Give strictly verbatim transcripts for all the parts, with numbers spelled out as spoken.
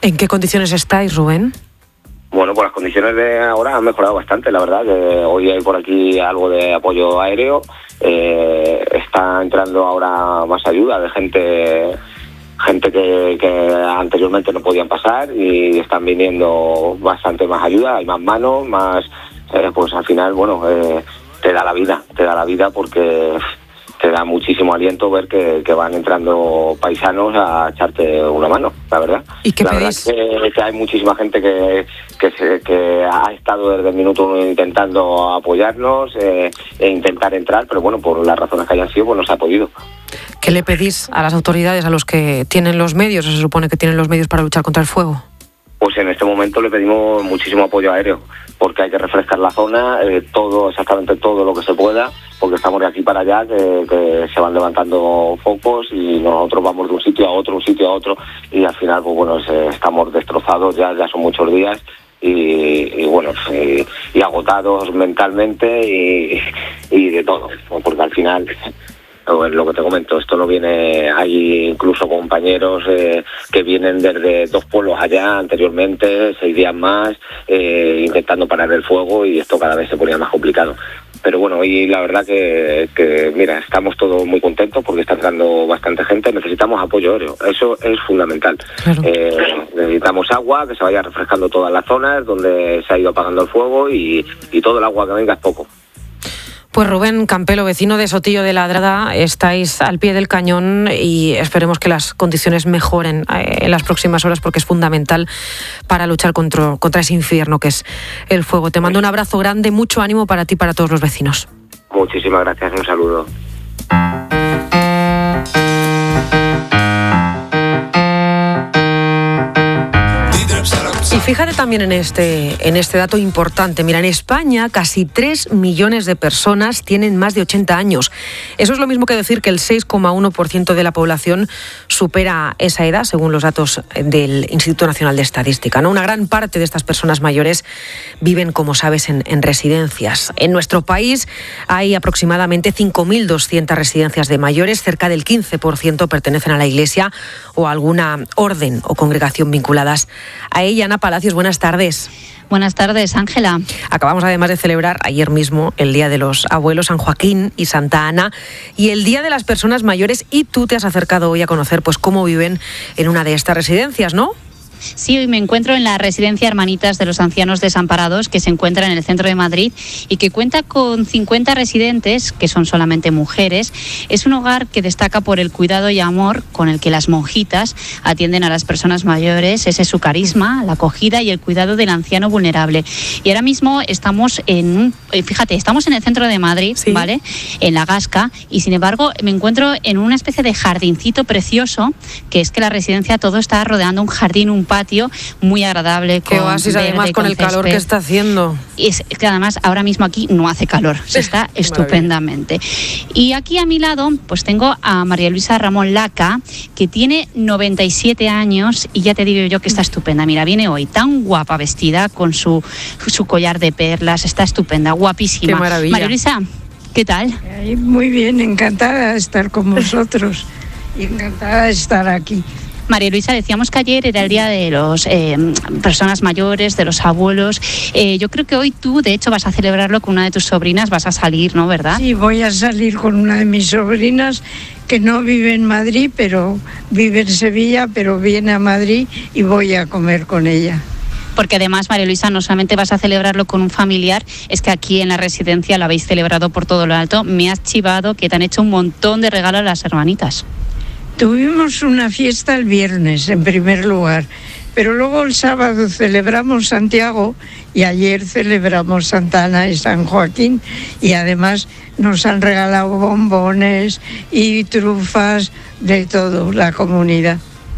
¿En qué condiciones estáis, Rubén? Bueno, pues las condiciones de ahora han mejorado bastante, la verdad, que hoy hay por aquí algo de apoyo aéreo, eh, está entrando ahora más ayuda de gente gente que, que anteriormente no podían pasar y están viniendo bastante más ayuda, hay más manos, más, eh, pues al final, bueno, eh, te da la vida, te da la vida porque te da muchísimo aliento ver que, que van entrando paisanos a echarte una mano, la verdad. ¿Y qué la pedís? verdad es que, que hay muchísima gente que que, se, que ha estado desde el minuto uno intentando apoyarnos eh, e intentar entrar, pero bueno, por las razones que hayan sido, pues no se ha podido. ¿Qué le pedís a las autoridades, a los que tienen los medios, o se supone que tienen los medios para luchar contra el fuego? Pues en este momento le pedimos muchísimo apoyo aéreo, porque hay que refrescar la zona, eh, todo, exactamente todo lo que se pueda, porque estamos de aquí para allá, que, que se van levantando focos y nosotros vamos de un sitio a otro, un sitio a otro, y al final, pues bueno, se, estamos destrozados, ya, ya son muchos días, y, y bueno, y, y agotados mentalmente y, y de todo, porque al final... Lo que te comento, esto no viene, hay incluso compañeros eh, que vienen desde dos pueblos allá anteriormente, seis días más, eh, intentando parar el fuego y esto cada vez se ponía más complicado. Pero bueno, hoy la verdad que, que, mira, estamos todos muy contentos porque está entrando bastante gente, necesitamos apoyo aéreo, eso es fundamental. Claro. Eh, necesitamos agua, que se vaya refrescando todas las zonas donde se ha ido apagando el fuego y, y todo el agua que venga es poco. Pues Rubén Campelo, vecino de Sotillo de Ladrada, estáis al pie del cañón y esperemos que las condiciones mejoren en las próximas horas porque es fundamental para luchar contra, contra ese infierno que es el fuego. Te mando un abrazo grande, mucho ánimo para ti y para todos los vecinos. Muchísimas gracias, un saludo. Y fíjate también en este, en este dato importante. Mira, en España casi tres millones de personas tienen más de ochenta años. Eso es lo mismo que decir que el seis coma uno por ciento de la población supera esa edad, según los datos del Instituto Nacional de Estadística, ¿no? Una gran parte de estas personas mayores viven, como sabes, en, en residencias. En nuestro país hay aproximadamente cinco mil doscientas residencias de mayores. Cerca del quince por ciento pertenecen a la Iglesia o a alguna orden o congregación vinculadas a ella. Ana Palacios, buenas tardes. Buenas tardes, Ángela. Acabamos además de celebrar ayer mismo el Día de los Abuelos, San Joaquín y Santa Ana, y el Día de las Personas Mayores, y tú te has acercado hoy a conocer pues cómo viven en una de estas residencias, ¿no? Sí, hoy me encuentro en la residencia Hermanitas de los Ancianos Desamparados, que se encuentra en el centro de Madrid y que cuenta con cincuenta residentes, que son solamente mujeres. Es un hogar que destaca por el cuidado y amor con el que las monjitas atienden a las personas mayores. Ese es su carisma, la acogida y el cuidado del anciano vulnerable. Y ahora mismo estamos en un, fíjate, estamos en el centro de Madrid, ¿sí? ¿Vale? En La Gasca, y sin embargo me encuentro en una especie de jardincito precioso, que es que la residencia todo está rodeando un jardín, un patio muy agradable. Qué oasis, además, con el calor que está haciendo. Y es que además ahora mismo aquí no hace calor, se está estupendamente. Y aquí a mi lado pues tengo a María Luisa Ramón Laca, que tiene noventa y siete años y ya te digo yo que está estupenda. Mira, viene hoy tan guapa vestida con su, su collar de perlas, está estupenda, guapísima. Qué maravilla. María Luisa, ¿qué tal? Muy bien, encantada de estar con vosotros y encantada de estar aquí. María Luisa, decíamos que ayer era el día de las eh, personas mayores, de los abuelos. Eh, yo creo que hoy tú, de hecho, vas a celebrarlo con una de tus sobrinas, vas a salir, ¿no? ¿Verdad? Sí, voy a salir con una de mis sobrinas que no vive en Madrid, pero vive en Sevilla, pero viene a Madrid y voy a comer con ella. Porque además, María Luisa, no solamente vas a celebrarlo con un familiar, es que aquí en la residencia lo habéis celebrado por todo lo alto. Me has chivado que te han hecho un montón de regalos a las hermanitas. Tuvimos una fiesta el viernes, en primer lugar, pero luego el sábado celebramos Santiago y ayer celebramos Santa Ana y San Joaquín, y además nos han regalado bombones y trufas, de todo, la comunidad.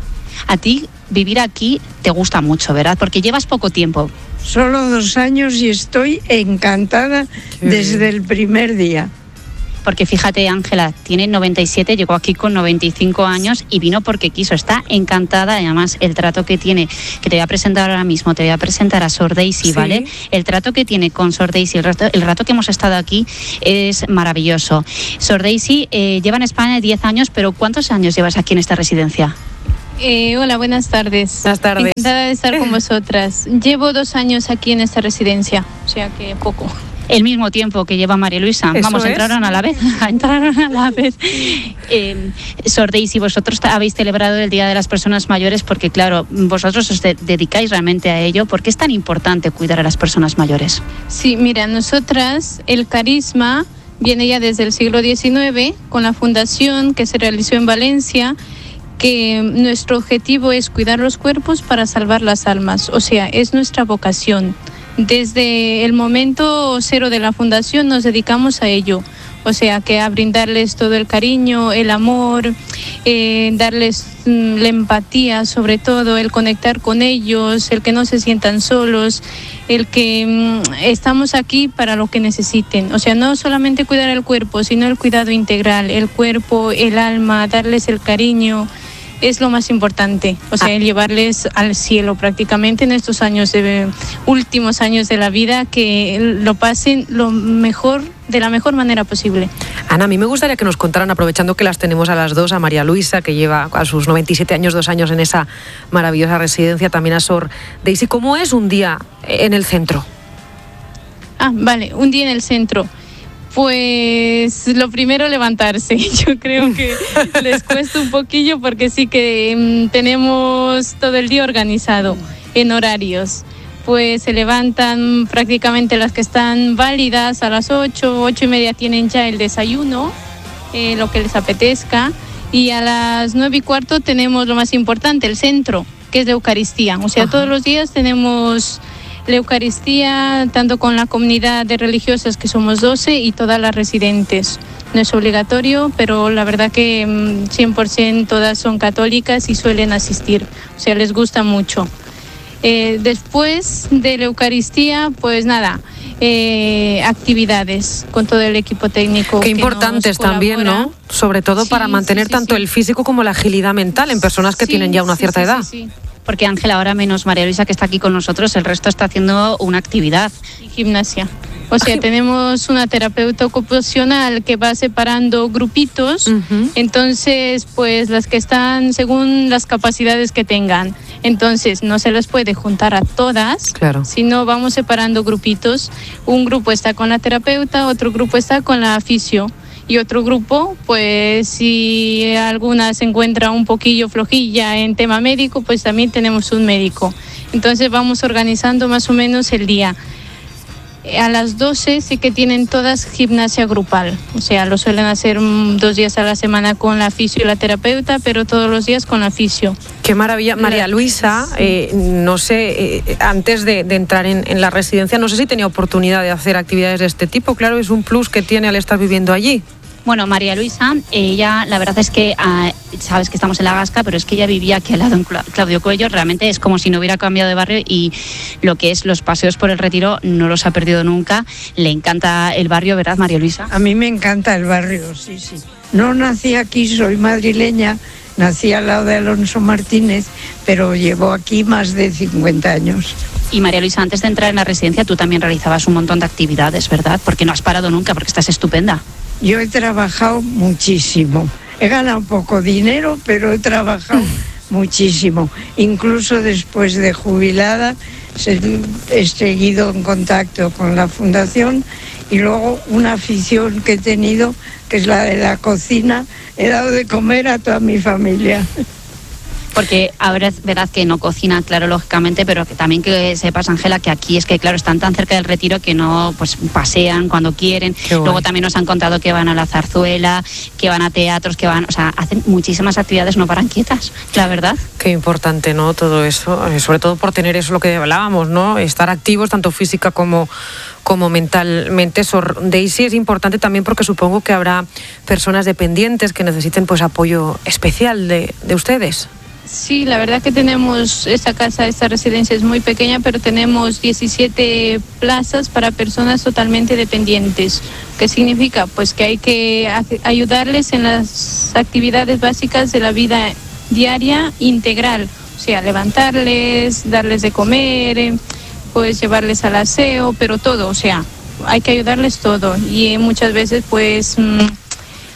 A ti vivir aquí te gusta mucho, ¿verdad? Porque llevas poco tiempo. Solo dos años y estoy encantada desde el primer día. Porque fíjate, Ángela, tiene noventa y siete, llegó aquí con noventa y cinco años y vino porque quiso, está encantada. Además, el trato que tiene, que te voy a presentar ahora mismo, te voy a presentar a Sor Daisy, ¿sí? ¿Vale? El trato que tiene con Sor Daisy, el rato, el rato que hemos estado aquí es maravilloso. Sor Daisy eh, lleva en España diez años, pero ¿cuántos años llevas aquí en esta residencia? Eh, hola, buenas tardes. Buenas tardes. Encantada de estar con vosotras. Llevo dos años aquí en esta residencia, o sea que poco. El mismo tiempo que lleva María Luisa. Eso Vamos, es. entraron a la vez. entraron a la vez. Eh, Sor Daisy, vosotros habéis celebrado el Día de las Personas Mayores porque, claro, vosotros os de- dedicáis realmente a ello. ¿Por qué es tan importante cuidar a las personas mayores? Sí, mira, nosotras, el carisma viene ya desde el siglo diecinueve con la fundación que se realizó en Valencia, que nuestro objetivo es cuidar los cuerpos para salvar las almas, o sea, es nuestra vocación. Desde el momento cero de la fundación nos dedicamos a ello, o sea, que a brindarles todo el cariño, el amor, eh, darles mm, la empatía, sobre todo, el conectar con ellos, el que no se sientan solos, el que mm, estamos aquí para lo que necesiten. O sea, no solamente cuidar el cuerpo, sino el cuidado integral, el cuerpo, el alma, darles el cariño. Es lo más importante, o sea, Ah. el llevarles al cielo prácticamente en estos años de últimos años de la vida, que lo pasen lo mejor, de la mejor manera posible. Ana, a mí me gustaría que nos contaran, aprovechando que las tenemos a las dos, a María Luisa, que lleva a sus noventa y siete años, dos años en esa maravillosa residencia, también a Sor Daisy, ¿cómo es un día en el centro? Ah, vale, un día en el centro. Pues lo primero, levantarse. Yo creo que les cuesta un poquillo porque sí que mm, tenemos todo el día organizado en horarios. Pues se levantan prácticamente las que están válidas a las ocho, ocho y media tienen ya el desayuno, eh, lo que les apetezca. Y a las nueve y cuarto tenemos lo más importante, el centro, que es de Eucaristía. O sea, Ajá. todos los días tenemos la Eucaristía, tanto con la comunidad de religiosas, que somos doce, y todas las residentes. No es obligatorio, pero la verdad que mm, cien por ciento todas son católicas y suelen asistir. O sea, les gusta mucho. Eh, después de la Eucaristía, pues nada, eh, actividades con todo el equipo técnico. Qué que importantes nos también, colabora. ¿no? Sobre todo Sí, para mantener sí, sí, tanto sí. el físico como la agilidad mental en personas que Sí, tienen ya una sí, cierta sí, edad. sí, sí. Porque Ángela, ahora menos María Luisa, que está aquí con nosotros, el resto está haciendo una actividad. Y gimnasia. O sea, Ay. tenemos una terapeuta ocupacional que va separando grupitos, Ujú. entonces pues las que están según las capacidades que tengan. Entonces no se les puede juntar a todas, Claro. sino vamos separando grupitos. Un grupo está con la terapeuta, otro grupo está con la fisio. Y otro grupo, pues si alguna se encuentra un poquillo flojilla en tema médico, pues también tenemos un médico. Entonces vamos organizando más o menos el día. A las doce sí que tienen todas gimnasia grupal, o sea, lo suelen hacer mm, dos días a la semana con la fisio y la terapeuta, pero todos los días con la fisio. Qué maravilla. María La- Luisa, eh, no sé, eh, antes de, de entrar en, en la residencia, no sé si tenía oportunidad de hacer actividades de este tipo. Claro, es un plus que tiene al estar viviendo allí. Bueno, María Luisa, ella, la verdad es que, ah, sabes que estamos en La Gasca, pero es que ella vivía aquí al lado en Cla- Claudio Coello, realmente es como si no hubiera cambiado de barrio, y lo que es los paseos por el Retiro no los ha perdido nunca. Le encanta el barrio, ¿verdad, María Luisa? A mí me encanta el barrio, sí, sí. No nací aquí, soy madrileña, nací al lado de Alonso Martínez, pero llevo aquí más de cincuenta años. Y María Luisa, antes de entrar en la residencia, tú también realizabas un montón de actividades, ¿verdad? Porque no has parado nunca, porque estás estupenda. Yo he trabajado muchísimo. He ganado poco dinero, pero he trabajado muchísimo. Incluso después de jubilada se- he seguido en contacto con la fundación, y luego una afición que he tenido, que es la de la cocina. He dado de comer a toda mi familia. Porque ahora es verdad que no cocina, claro, lógicamente, pero que también que sepas, Ángela, que aquí es que, claro, están tan cerca del Retiro que no, pues pasean cuando quieren. Qué guay. Luego también nos han contado que van a la zarzuela, que van a teatros, que van, o sea, hacen muchísimas actividades, no paran quietas, la verdad. Qué importante, ¿no? Todo eso, eh, sobre todo por tener eso lo que hablábamos, ¿no? Estar activos tanto física como, como mentalmente. Sor Daisy, es importante también porque supongo que habrá personas dependientes que necesiten pues apoyo especial de, de ustedes. Sí, la verdad que tenemos esta casa, esta residencia es muy pequeña, pero tenemos diecisiete plazas para personas totalmente dependientes. ¿Qué significa? Pues que hay que hace- ayudarles en las actividades básicas de la vida diaria integral. O sea, levantarles, darles de comer, eh, pues llevarles al aseo, pero todo, o sea, hay que ayudarles todo. Y eh, muchas veces pues... mm,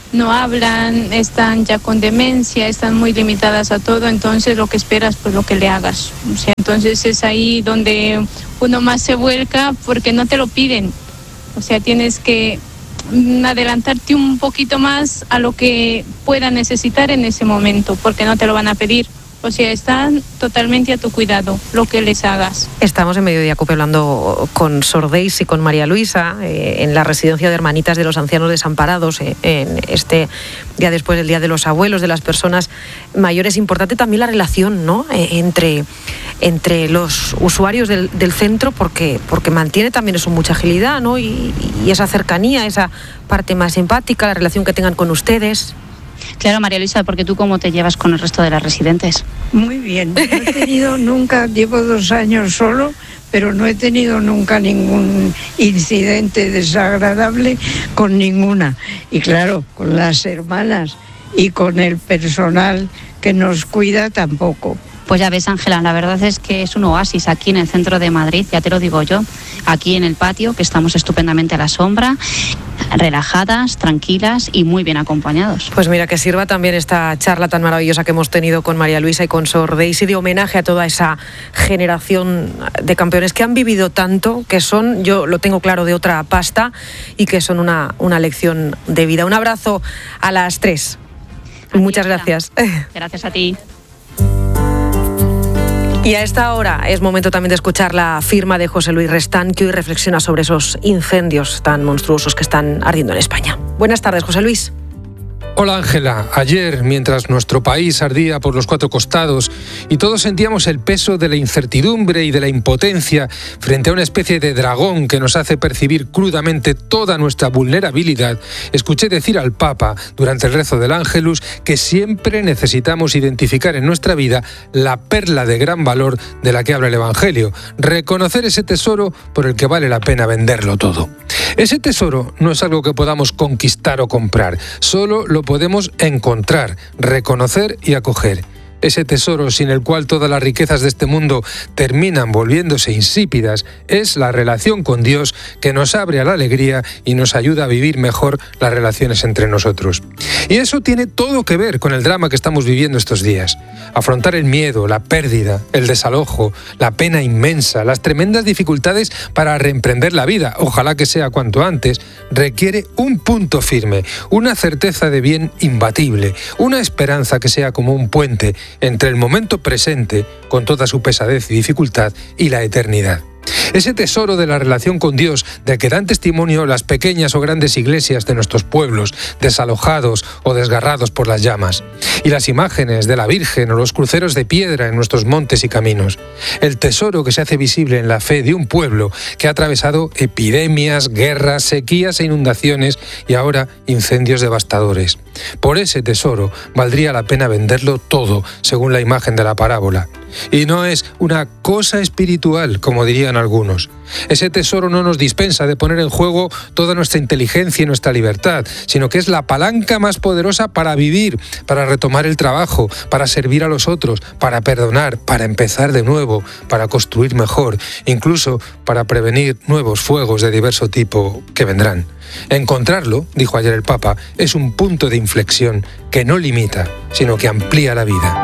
no hablan, están ya con demencia, están muy limitadas a todo, entonces lo que esperas, pues lo que le hagas. O sea, entonces es ahí donde uno más se vuelca porque no te lo piden. O sea, tienes que adelantarte un poquito más a lo que pueda necesitar en ese momento, porque no te lo van a pedir. O sea, están totalmente a tu cuidado, lo que les hagas. Estamos en Mediodía Cope hablando con Sor Deis y con María Luisa eh, en la residencia de Hermanitas de los Ancianos Desamparados, eh, en este día después del Día de los Abuelos, de las personas mayores. Importante también la relación, ¿no?, eh, entre, entre los usuarios del, del centro, porque, porque mantiene también eso, mucha agilidad, ¿no?, y, y esa cercanía, esa parte más empática, la relación que tengan con ustedes. Claro, María Luisa, porque tú cómo te llevas con el resto de las residentes. Muy bien, no he tenido nunca, llevo dos años solo, pero no he tenido nunca ningún incidente desagradable con ninguna. Y claro, con las hermanas y con el personal que nos cuida tampoco. Pues ya ves, Ángela, la verdad es que es un oasis aquí en el centro de Madrid, ya te lo digo yo, aquí en el patio, que estamos estupendamente a la sombra, relajadas, tranquilas y muy bien acompañados. Pues mira, que sirva también esta charla tan maravillosa que hemos tenido con María Luisa y con Sor Deis, y de homenaje a toda esa generación de campeones que han vivido tanto, que son, yo lo tengo claro, de otra pasta, y que son una, una lección de vida. Un abrazo a las tres. A Muchas ti, gracias. Gracias a ti. Y a esta hora es momento también de escuchar la firma de José Luis Restán, que hoy reflexiona sobre esos incendios tan monstruosos que están ardiendo en España. Buenas tardes, José Luis. Hola Ángela, ayer mientras nuestro país ardía por los cuatro costados y todos sentíamos el peso de la incertidumbre y de la impotencia frente a una especie de dragón que nos hace percibir crudamente toda nuestra vulnerabilidad, escuché decir al Papa durante el rezo del Ángelus que siempre necesitamos identificar en nuestra vida la perla de gran valor de la que habla el Evangelio, reconocer ese tesoro por el que vale la pena venderlo todo. Ese tesoro no es algo que podamos conquistar o comprar, solo lo podemos encontrar, reconocer y acoger. Ese tesoro sin el cual todas las riquezas de este mundo terminan volviéndose insípidas es la relación con Dios, que nos abre a la alegría y nos ayuda a vivir mejor las relaciones entre nosotros. Y eso tiene todo que ver con el drama que estamos viviendo estos días. Afrontar el miedo, la pérdida, el desalojo, la pena inmensa, las tremendas dificultades para reemprender la vida, ojalá que sea cuanto antes, requiere un punto firme, una certeza de bien imbatible, una esperanza que sea como un puente entre el momento presente, con toda su pesadez y dificultad, y la eternidad. Ese tesoro de la relación con Dios, del que dan testimonio las pequeñas o grandes iglesias de nuestros pueblos, desalojados o desgarrados por las llamas. Y las imágenes de la Virgen o los cruceros de piedra en nuestros montes y caminos. El tesoro que se hace visible en la fe de un pueblo que ha atravesado epidemias, guerras, sequías e inundaciones y ahora incendios devastadores. Por ese tesoro valdría la pena venderlo todo, según la imagen de la parábola. Y no es una cosa espiritual, como dirían algunos. Ese tesoro no nos dispensa de poner en juego toda nuestra inteligencia y nuestra libertad, sino que es la palanca más poderosa para vivir, para retomar el trabajo, para servir a los otros, para perdonar, para empezar de nuevo, para construir mejor, incluso para prevenir nuevos fuegos de diverso tipo que vendrán. Encontrarlo, dijo ayer el Papa, es un punto de inflexión que no limita, sino que amplía la vida.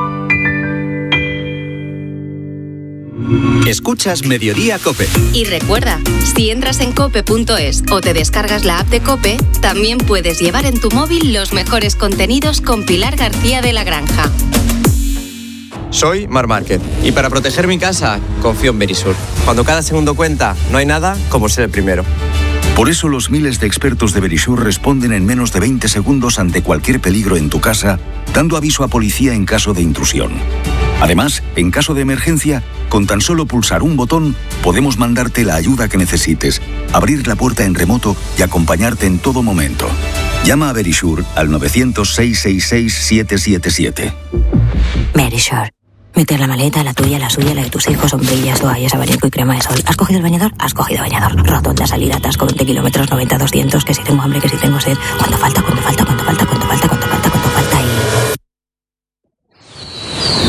Escuchas Mediodía Cope. Y recuerda, si entras en cope punto es o te descargas la app de Cope, también puedes llevar en tu móvil los mejores contenidos con Pilar García de la Granja. Soy Mar Márquez y para proteger mi casa confío en Verisur. Cuando cada segundo cuenta, no hay nada como ser el primero. Por eso los miles de expertos de Verisur responden en menos de veinte segundos ante cualquier peligro en tu casa, dando aviso a policía en caso de intrusión. Además, en caso de emergencia, con tan solo pulsar un botón, podemos mandarte la ayuda que necesites, abrir la puerta en remoto y acompañarte en todo momento. Llama a Verisur al nueve cero cero, seis seis seis, siete siete siete. Verisur. Meter la maleta, la tuya, la suya, la de tus hijos, sombrillas, toallas, abanico y crema de sol. ¿Has cogido el bañador? Has cogido bañador. Rotonda, salida, atasco, veinte kilómetros, noventa, doscientos, que si tengo hambre, que si tengo sed. ¿Cuánto falta? ¿Cuánto falta? ¿Cuánto falta? ¿Cuánto falta? ¿Cuánto falta? ¿Cuánto falta?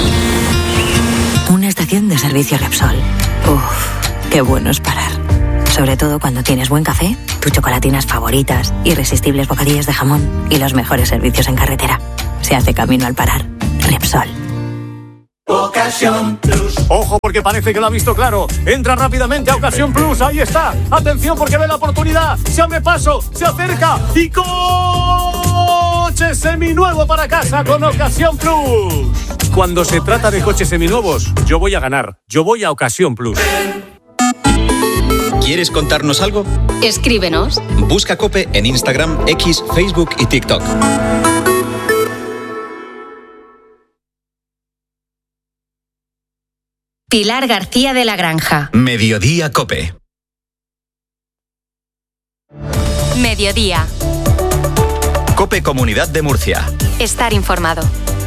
Y... una estación de servicio Repsol. Uff, qué bueno es parar. Sobre todo cuando tienes buen café, tus chocolatinas favoritas, irresistibles bocadillos de jamón y los mejores servicios en carretera. Se hace camino al parar. Repsol. Ocasión Plus. Ojo, porque parece que lo ha visto claro. Entra rápidamente a Ocasión Plus. Ahí está. Atención, porque ve la oportunidad. Se abre paso, se acerca y coche seminuevo para casa con Ocasión Plus. Cuando se trata de coches seminuevos, yo voy a ganar. Yo voy a Ocasión Plus. ¿Quieres contarnos algo? Escríbenos. Busca COPE en Instagram, X, Facebook y TikTok. Pilar García de la Granja. Mediodía COPE. Mediodía. COPE Comunidad de Murcia. Estar informado.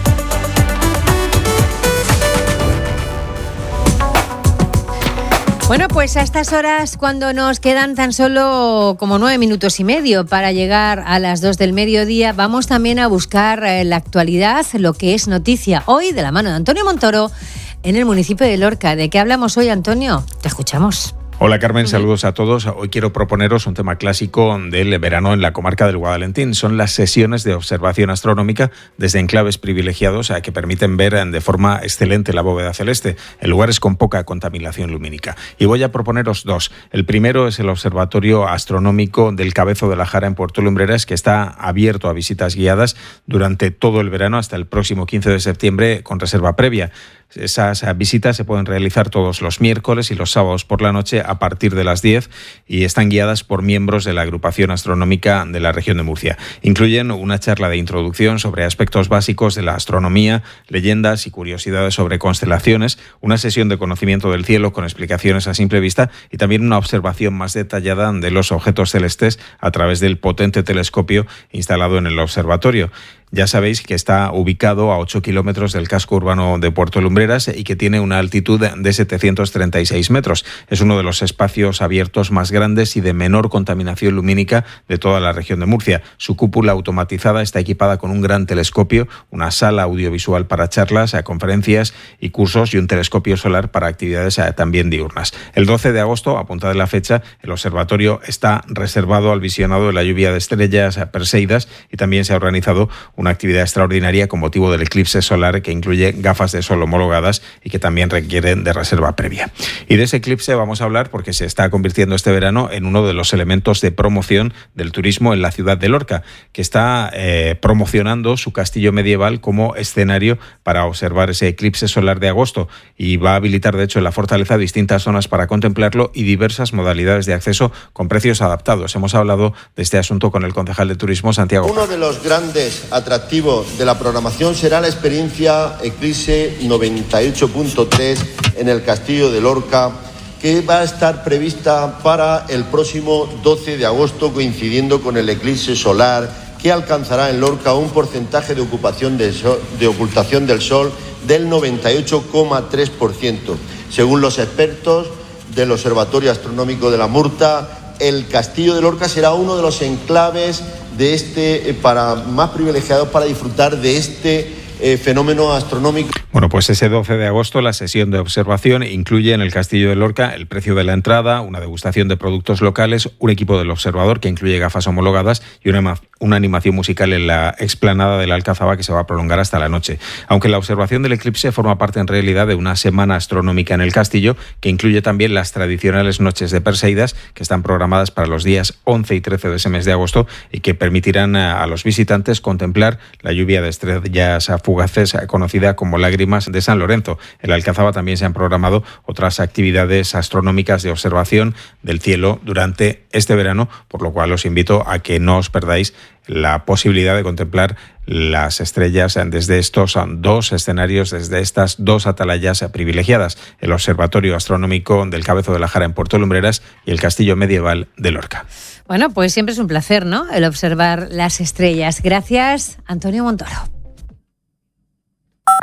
Bueno, pues a estas horas, cuando nos quedan tan solo como nueve minutos y medio para llegar a las dos del mediodía, vamos también a buscar eh, la actualidad, lo que es noticia hoy, de la mano de Antonio Montoro, en el municipio de Lorca. ¿De qué hablamos hoy, Antonio? Te escuchamos. Hola Carmen, saludos a todos. Hoy quiero proponeros un tema clásico del verano en la comarca del Guadalentín. Son las sesiones de observación astronómica desde enclaves privilegiados que permiten ver de forma excelente la bóveda celeste en lugares con poca contaminación lumínica. Y voy a proponeros dos. El primero es el Observatorio Astronómico del Cabezo de la Jara en Puerto Lumbreras, que está abierto a visitas guiadas durante todo el verano hasta el próximo quince de septiembre con reserva previa. Esas visitas se pueden realizar todos los miércoles y los sábados por la noche a partir de las diez y están guiadas por miembros de la Agrupación Astronómica de la región de Murcia. Incluyen una charla de introducción sobre aspectos básicos de la astronomía, leyendas y curiosidades sobre constelaciones, una sesión de conocimiento del cielo con explicaciones a simple vista y también una observación más detallada de los objetos celestes a través del potente telescopio instalado en el observatorio. Ya sabéis que está ubicado a ocho kilómetros del casco urbano de Puerto Lumbreras y que tiene una altitud de setecientos treinta y seis metros. Es uno de los espacios abiertos más grandes y de menor contaminación lumínica de toda la región de Murcia. Su cúpula automatizada está equipada con un gran telescopio, una sala audiovisual para charlas, conferencias y cursos y un telescopio solar para actividades también diurnas. El doce de agosto, apuntada la fecha, el observatorio está reservado al visionado de la lluvia de estrellas perseidas y también se ha organizado una actividad extraordinaria con motivo del eclipse solar que incluye gafas de sol homologadas y que también requieren de reserva previa. Y de ese eclipse vamos a hablar porque se está convirtiendo este verano en uno de los elementos de promoción del turismo en la ciudad de Lorca, que está eh, promocionando su castillo medieval como escenario para observar ese eclipse solar de agosto y va a habilitar de hecho en la fortaleza distintas zonas para contemplarlo y diversas modalidades de acceso con precios adaptados. Hemos hablado de este asunto con el concejal de turismo, Santiago. Uno de los grandes atractivo de la programación será la experiencia Eclipse noventa y ocho punto tres en el Castillo de Lorca, que va a estar prevista para el próximo doce de agosto, coincidiendo con el eclipse solar, que alcanzará en Lorca un porcentaje de ocupación de, sol, de ocultación del sol del noventa y ocho coma tres por ciento. Según los expertos del Observatorio Astronómico de la Murta, el Castillo de Lorca será uno de los enclaves de este, para más privilegiados para disfrutar de este eh, fenómeno astronómico. Bueno, pues ese doce de agosto la sesión de observación incluye en el Castillo de Lorca el precio de la entrada, una degustación de productos locales, un equipo del observador que incluye gafas homologadas y una, una animación musical en la explanada de la Alcazaba que se va a prolongar hasta la noche. Aunque la observación del eclipse forma parte en realidad de una semana astronómica en el castillo que incluye también las tradicionales noches de Perseidas que están programadas para los días once y trece de ese mes de agosto y que permitirán a, a los visitantes contemplar la lluvia de estrellas fugaces conocida como lágrimas de San Lorenzo. En la Alcazaba también se han programado otras actividades astronómicas de observación del cielo durante este verano, por lo cual os invito a que no os perdáis la posibilidad de contemplar las estrellas desde estos dos escenarios, desde estas dos atalayas privilegiadas, el Observatorio Astronómico del Cabezo de la Jara en Puerto Lumbreras y el Castillo Medieval de Lorca. Bueno, pues siempre es un placer, ¿no?, el observar las estrellas. Gracias, Antonio Montoro.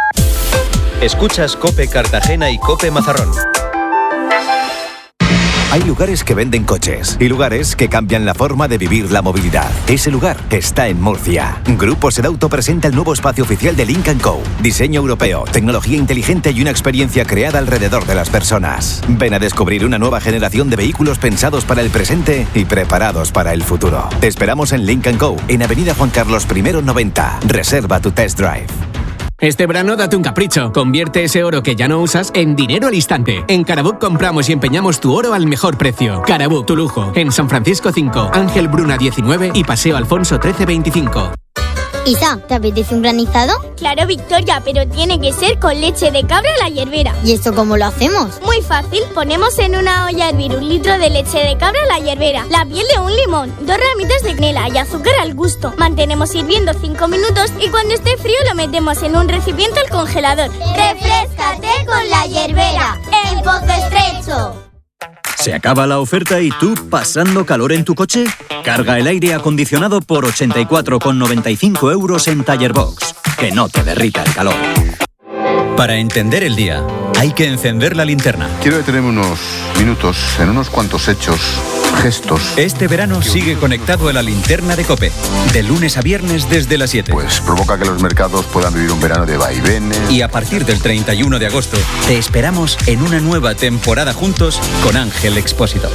Escuchas COPE Cartagena y COPE Mazarrón. Hay lugares que venden coches y lugares que cambian la forma de vivir la movilidad. Ese lugar está en Murcia. Grupo Sedauto presenta el nuevo espacio oficial de Lynk and Co. Diseño europeo, tecnología inteligente y una experiencia creada alrededor de las personas. Ven a descubrir una nueva generación de vehículos pensados para el presente y preparados para el futuro. Te esperamos en Lynk and Co, en Avenida Juan Carlos primero noventa. Reserva tu test drive. Este verano date un capricho. Convierte ese oro que ya no usas en dinero al instante. En Caraboc compramos y empeñamos tu oro al mejor precio. Caraboc, tu lujo. En San Francisco cinco, Ángel Bruna diecinueve y Paseo Alfonso trece veinticinco. Isa, ¿te apetece un granizado? Claro, Victoria, pero tiene que ser con leche de cabra a la hierbera. ¿Y esto cómo lo hacemos? Muy fácil, ponemos en una olla a hervir un litro de leche de cabra a la hierbera, la piel de un limón, dos ramitas de canela y azúcar al gusto. Mantenemos hirviendo cinco minutos y cuando esté frío lo metemos en un recipiente al congelador. ¡Refréscate con la hierbera! ¡En Pozo Estrecho! ¿Se acaba la oferta y tú pasando calor en tu coche? Carga el aire acondicionado por ochenta y cuatro con noventa y cinco euros en Tallerbox. Que no te derrita el calor. Para entender el día, hay que encender la linterna. Quiero detenerme unos minutos en unos cuantos hechos, gestos. Este verano sigue conectado a la linterna de COPE. De lunes a viernes desde las siete. Pues provoca que los mercados puedan vivir un verano de vaivenes. Y a partir del treinta y uno de agosto, te esperamos en una nueva temporada juntos con Ángel Expósito.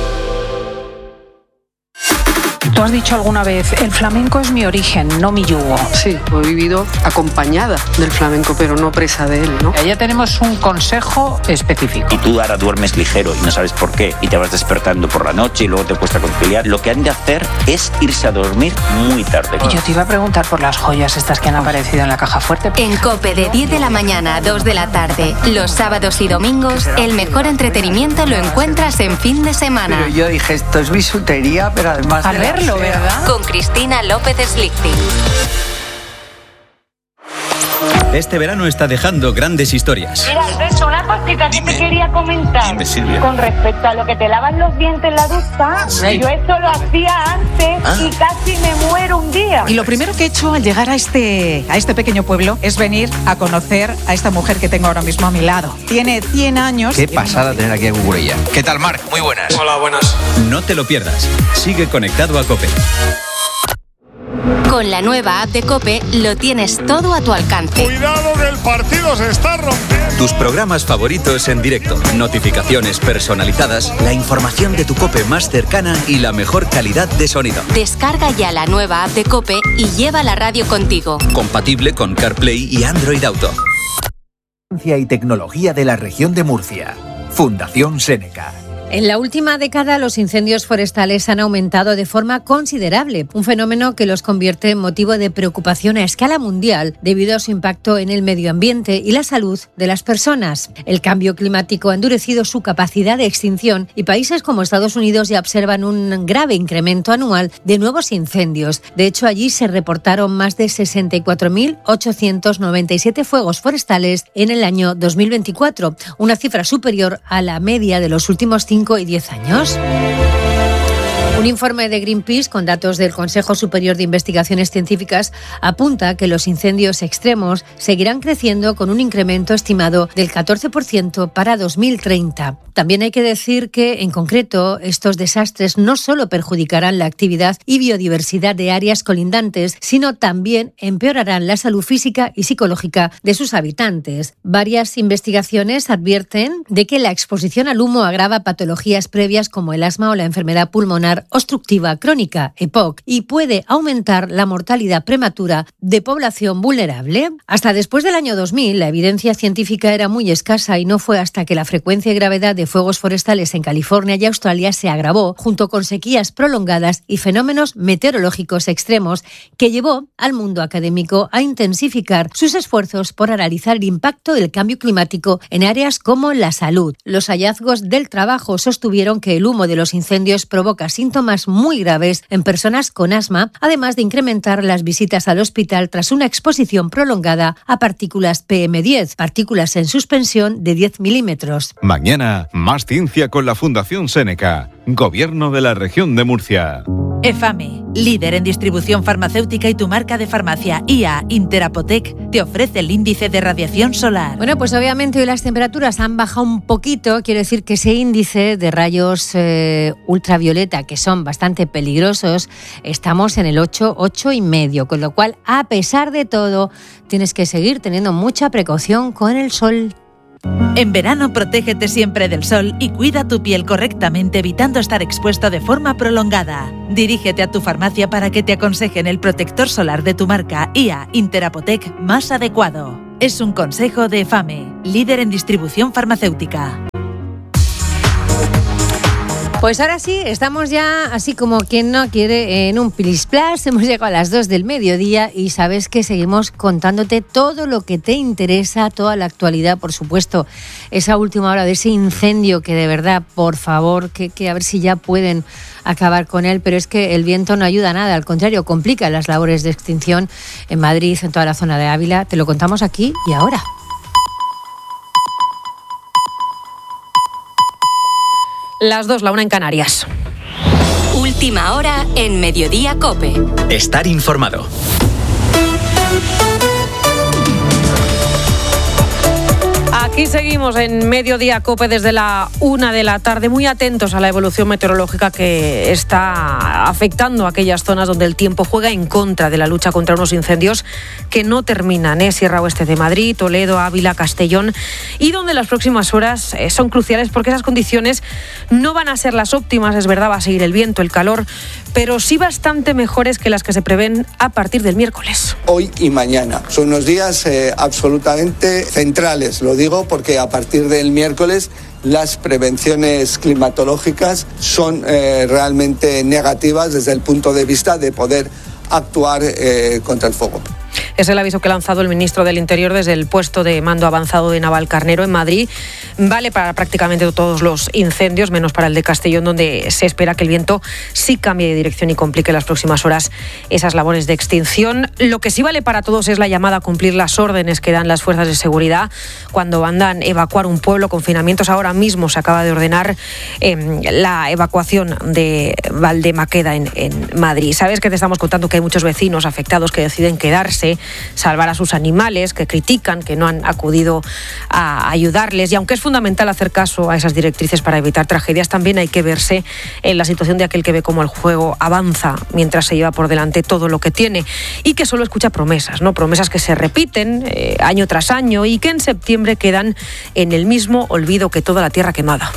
Tú has dicho alguna vez, el flamenco es mi origen, no mi yugo. Sí, he vivido acompañada del flamenco, pero no presa de él, ¿no? Ya tenemos un consejo específico. Y tú ahora duermes ligero y no sabes por qué, y te vas despertando por la noche y luego te cuesta conciliar. Lo que han de hacer es irse a dormir muy tarde. Y yo te iba a preguntar por las joyas estas que han aparecido en la caja fuerte. En COPE de diez de la mañana a dos de la tarde, los sábados y domingos, el mejor entretenimiento lo encuentras en fin de semana. Pero yo dije, esto es bisutería, pero además... A verlo, ¿verdad? Con Cristina López Slichting. Este verano está dejando grandes historias. Mira, Alberto, una cosita que te quería comentar. Dime, Silvia. Con respecto a lo que te lavan los dientes en la ducha, Sí. yo esto lo hacía antes Ah. y casi me muero un día. Y lo primero que he hecho al llegar a este, a este pequeño pueblo es venir a conocer a esta mujer que tengo ahora mismo a mi lado. Tiene cien años. Qué pasada tener aquí a Cucurella. ¿Qué tal, Marc? Muy buenas. Hola, buenas. No te lo pierdas. Sigue conectado a COPE. Con la nueva app de COPE lo tienes todo a tu alcance. Cuidado que el partido se está rompiendo. Tus programas favoritos en directo, notificaciones personalizadas, la información de tu COPE más cercana y la mejor calidad de sonido. Descarga ya la nueva app de COPE y lleva la radio contigo. Compatible con CarPlay y Android Auto. Ciencia y tecnología de la región de Murcia. Fundación Seneca. En la última década, los incendios forestales han aumentado de forma considerable, un fenómeno que los convierte en motivo de preocupación a escala mundial debido a su impacto en el medio ambiente y la salud de las personas. El cambio climático ha endurecido su capacidad de extinción y países como Estados Unidos ya observan un grave incremento anual de nuevos incendios. De hecho, allí se reportaron más de sesenta y cuatro mil ochocientos noventa y siete fuegos forestales en el año dos mil veinticuatro, una cifra superior a la media de los últimos cinco y diez años. Un informe de Greenpeace con datos del Consejo Superior de Investigaciones Científicas apunta que los incendios extremos seguirán creciendo con un incremento estimado del catorce por ciento para dos mil treinta. También hay que decir que, en concreto, estos desastres no solo perjudicarán la actividad y biodiversidad de áreas colindantes, sino también empeorarán la salud física y psicológica de sus habitantes. Varias investigaciones advierten de que la exposición al humo agrava patologías previas como el asma o la enfermedad pulmonar obstructiva crónica, E P O C, y puede aumentar la mortalidad prematura de población vulnerable. Hasta después del año dos mil, la evidencia científica era muy escasa y no fue hasta que la frecuencia y gravedad de fuegos forestales en California y Australia se agravó, junto con sequías prolongadas y fenómenos meteorológicos extremos, que llevó al mundo académico a intensificar sus esfuerzos por analizar el impacto del cambio climático en áreas como la salud. Los hallazgos del trabajo sostuvieron que el humo de los incendios provoca síntomas muy graves en personas con asma, además de incrementar las visitas al hospital tras una exposición prolongada a partículas P M diez, partículas en suspensión de diez milímetros. Mañana, más ciencia con la Fundación Seneca. Gobierno de la Región de Murcia. EFAME, líder en distribución farmacéutica y tu marca de farmacia I A Interapotec te ofrece el índice de radiación solar. Bueno, pues obviamente hoy las temperaturas han bajado un poquito. Quiero decir que ese índice de rayos eh, ultravioleta, que son bastante peligrosos, estamos en el ocho, ocho y medio, con lo cual, a pesar de todo, tienes que seguir teniendo mucha precaución con el sol. En verano, protégete siempre del sol y cuida tu piel correctamente, evitando estar expuesto de forma prolongada. Dirígete a tu farmacia para que te aconsejen el protector solar de tu marca I A Interapotec más adecuado. Es un consejo de EFAME, líder en distribución farmacéutica. Pues ahora sí, estamos ya así como quien no quiere en un Plis Plas. Hemos llegado a las dos del mediodía y sabes que seguimos contándote todo lo que te interesa, toda la actualidad, por supuesto. Esa última hora de ese incendio que de verdad, por favor, que, que a ver si ya pueden acabar con él, pero es que el viento no ayuda a nada, al contrario, complica las labores de extinción en Madrid, en toda la zona de Ávila. Te lo contamos aquí y ahora. Las dos, la una en Canarias. Última hora en Mediodía COPE. Estar informado. Aquí seguimos en Mediodía COPE desde la una de la tarde, muy atentos a la evolución meteorológica que está afectando a aquellas zonas donde el tiempo juega en contra de la lucha contra unos incendios que no terminan, ¿eh? Sierra Oeste de Madrid, Toledo, Ávila, Castellón, y donde las próximas horas eh, son cruciales porque esas condiciones no van a ser las óptimas, es verdad, va a seguir el viento, el calor, pero sí bastante mejores que las que se prevén a partir del miércoles. Hoy y mañana son unos días eh, absolutamente centrales, lo digo porque a partir del miércoles las prevenciones climatológicas son eh, realmente negativas desde el punto de vista de poder actuar eh, contra el fuego. Es el aviso que ha lanzado el ministro del Interior desde el puesto de mando avanzado de Navalcarnero en Madrid. Vale para prácticamente todos los incendios, menos para el de Castellón, donde se espera que el viento sí cambie de dirección y complique en las próximas horas esas labores de extinción. Lo que sí vale para todos es la llamada a cumplir las órdenes que dan las fuerzas de seguridad cuando mandan evacuar un pueblo, confinamientos. Ahora mismo se acaba de ordenar eh, la evacuación de Valdemaqueda en, en Madrid. Sabes que te estamos contando que hay muchos vecinos afectados que deciden quedarse, salvar a sus animales, que critican que no han acudido a ayudarles, y aunque es fundamental hacer caso a esas directrices para evitar tragedias, también hay que verse en la situación de aquel que ve cómo el juego avanza mientras se lleva por delante todo lo que tiene y que solo escucha promesas, ¿no? Promesas que se repiten eh, año tras año y que en septiembre quedan en el mismo olvido que toda la tierra quemada.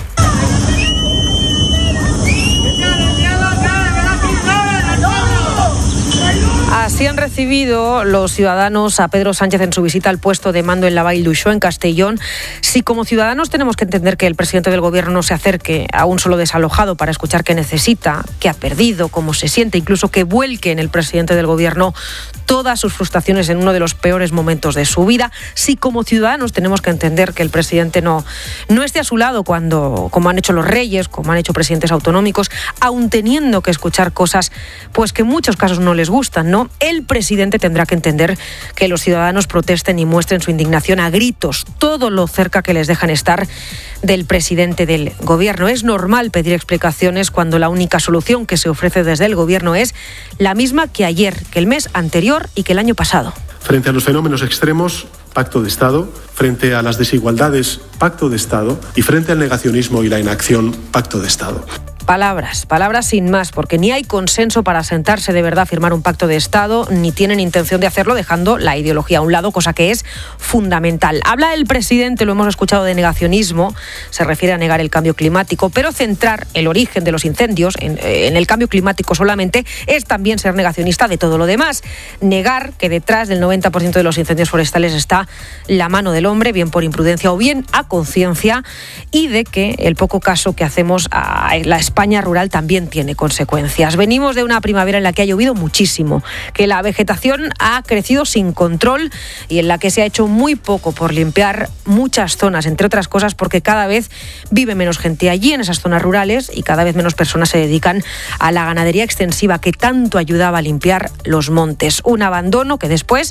Así han recibido los ciudadanos a Pedro Sánchez en su visita al puesto de mando en la Vall d'Uixó, en Castellón. Si como ciudadanos tenemos que entender que el presidente del gobierno no se acerque a un solo desalojado para escuchar qué necesita, qué ha perdido, cómo se siente, incluso que vuelque en el presidente del gobierno todas sus frustraciones en uno de los peores momentos de su vida, si como ciudadanos tenemos que entender que el presidente no, no esté a su lado cuando, como han hecho los reyes, como han hecho presidentes autonómicos, aun teniendo que escuchar cosas pues que en muchos casos no les gustan, ¿no? El presidente tendrá que entender que los ciudadanos protesten y muestren su indignación a gritos, todo lo cerca que les dejan estar del presidente del gobierno. Es normal pedir explicaciones cuando la única solución que se ofrece desde el gobierno es la misma que ayer, que el mes anterior y que el año pasado. Frente a los fenómenos extremos, pacto de Estado. Frente a las desigualdades, pacto de Estado. Y frente al negacionismo y la inacción, pacto de Estado. Palabras, palabras sin más, porque ni hay consenso para sentarse de verdad a firmar un pacto de Estado, ni tienen intención de hacerlo dejando la ideología a un lado, cosa que es fundamental. Habla el presidente, lo hemos escuchado, de negacionismo, se refiere a negar el cambio climático, pero centrar el origen de los incendios en, en el cambio climático solamente es también ser negacionista de todo lo demás. Negar que detrás del noventa por ciento de los incendios forestales está la mano del hombre, bien por imprudencia o bien a conciencia, y de que el poco caso que hacemos a la España rural también tiene consecuencias. Venimos de una primavera en la que ha llovido muchísimo, que la vegetación ha crecido sin control y en la que se ha hecho muy poco por limpiar muchas zonas, entre otras cosas porque cada vez vive menos gente allí en esas zonas rurales y cada vez menos personas se dedican a la ganadería extensiva que tanto ayudaba a limpiar los montes. Un abandono que después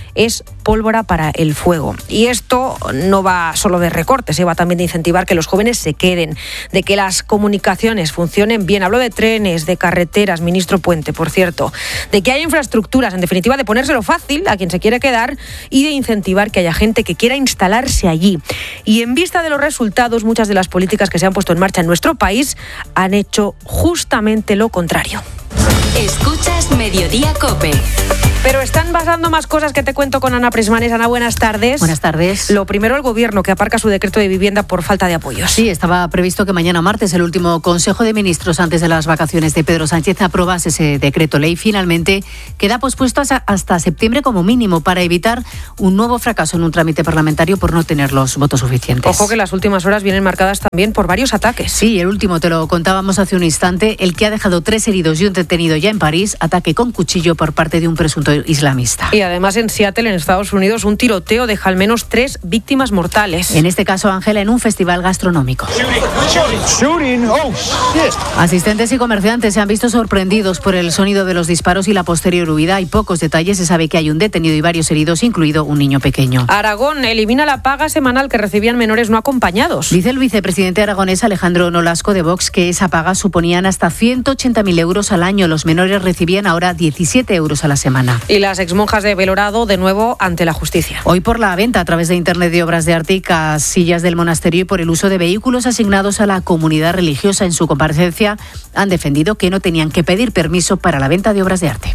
es pólvora para el fuego. Y esto no va solo de recortes, se va también de incentivar que los jóvenes se queden, de que las comunicaciones funcionen bien. Hablo de trenes, de carreteras, ministro Puente, por cierto, de que haya infraestructuras, en definitiva, de ponérselo fácil a quien se quiere quedar y de incentivar que haya gente que quiera instalarse allí. Y en vista de los resultados, muchas de las políticas que se han puesto en marcha en nuestro país han hecho justamente lo contrario. Escuchas Mediodía COPE. Pero están pasando más cosas que te cuento con Ana Prismanes. Ana, buenas tardes. Buenas tardes. Lo primero, el Gobierno, que aparca su decreto de vivienda por falta de apoyos. Sí, estaba previsto que mañana martes el último Consejo de Ministros antes de las vacaciones de Pedro Sánchez aprobase ese decreto ley. Finalmente queda pospuesto hasta septiembre como mínimo para evitar un nuevo fracaso en un trámite parlamentario por no tener los votos suficientes. Ojo que las últimas horas vienen marcadas también por varios ataques. Sí, el último te lo contábamos hace un instante, el que ha dejado tres heridos y un detenido ya en París, ataque con cuchillo por parte de un presunto islamista. Y además en Seattle, en Estados Unidos, un tiroteo deja al menos tres víctimas mortales. En este caso, Ángela, en un festival gastronómico. Asistentes y comerciantes se han visto sorprendidos por el sonido de los disparos y la posterior huida. Hay pocos detalles, se sabe que hay un detenido y varios heridos, incluido un niño pequeño. Aragón elimina la paga semanal que recibían menores no acompañados. Dice el vicepresidente aragonés Alejandro Nolasco de Vox que esa paga suponían hasta ciento ochenta mil euros al año. Los menores recibían ahora diecisiete euros a la semana. Y las exmonjas de Belorado, de nuevo, ante la justicia. Hoy por la venta a través de Internet de obras de arte y casillas del monasterio y por el uso de vehículos asignados a la comunidad religiosa. En su comparecencia han defendido que no tenían que pedir permiso para la venta de obras de arte.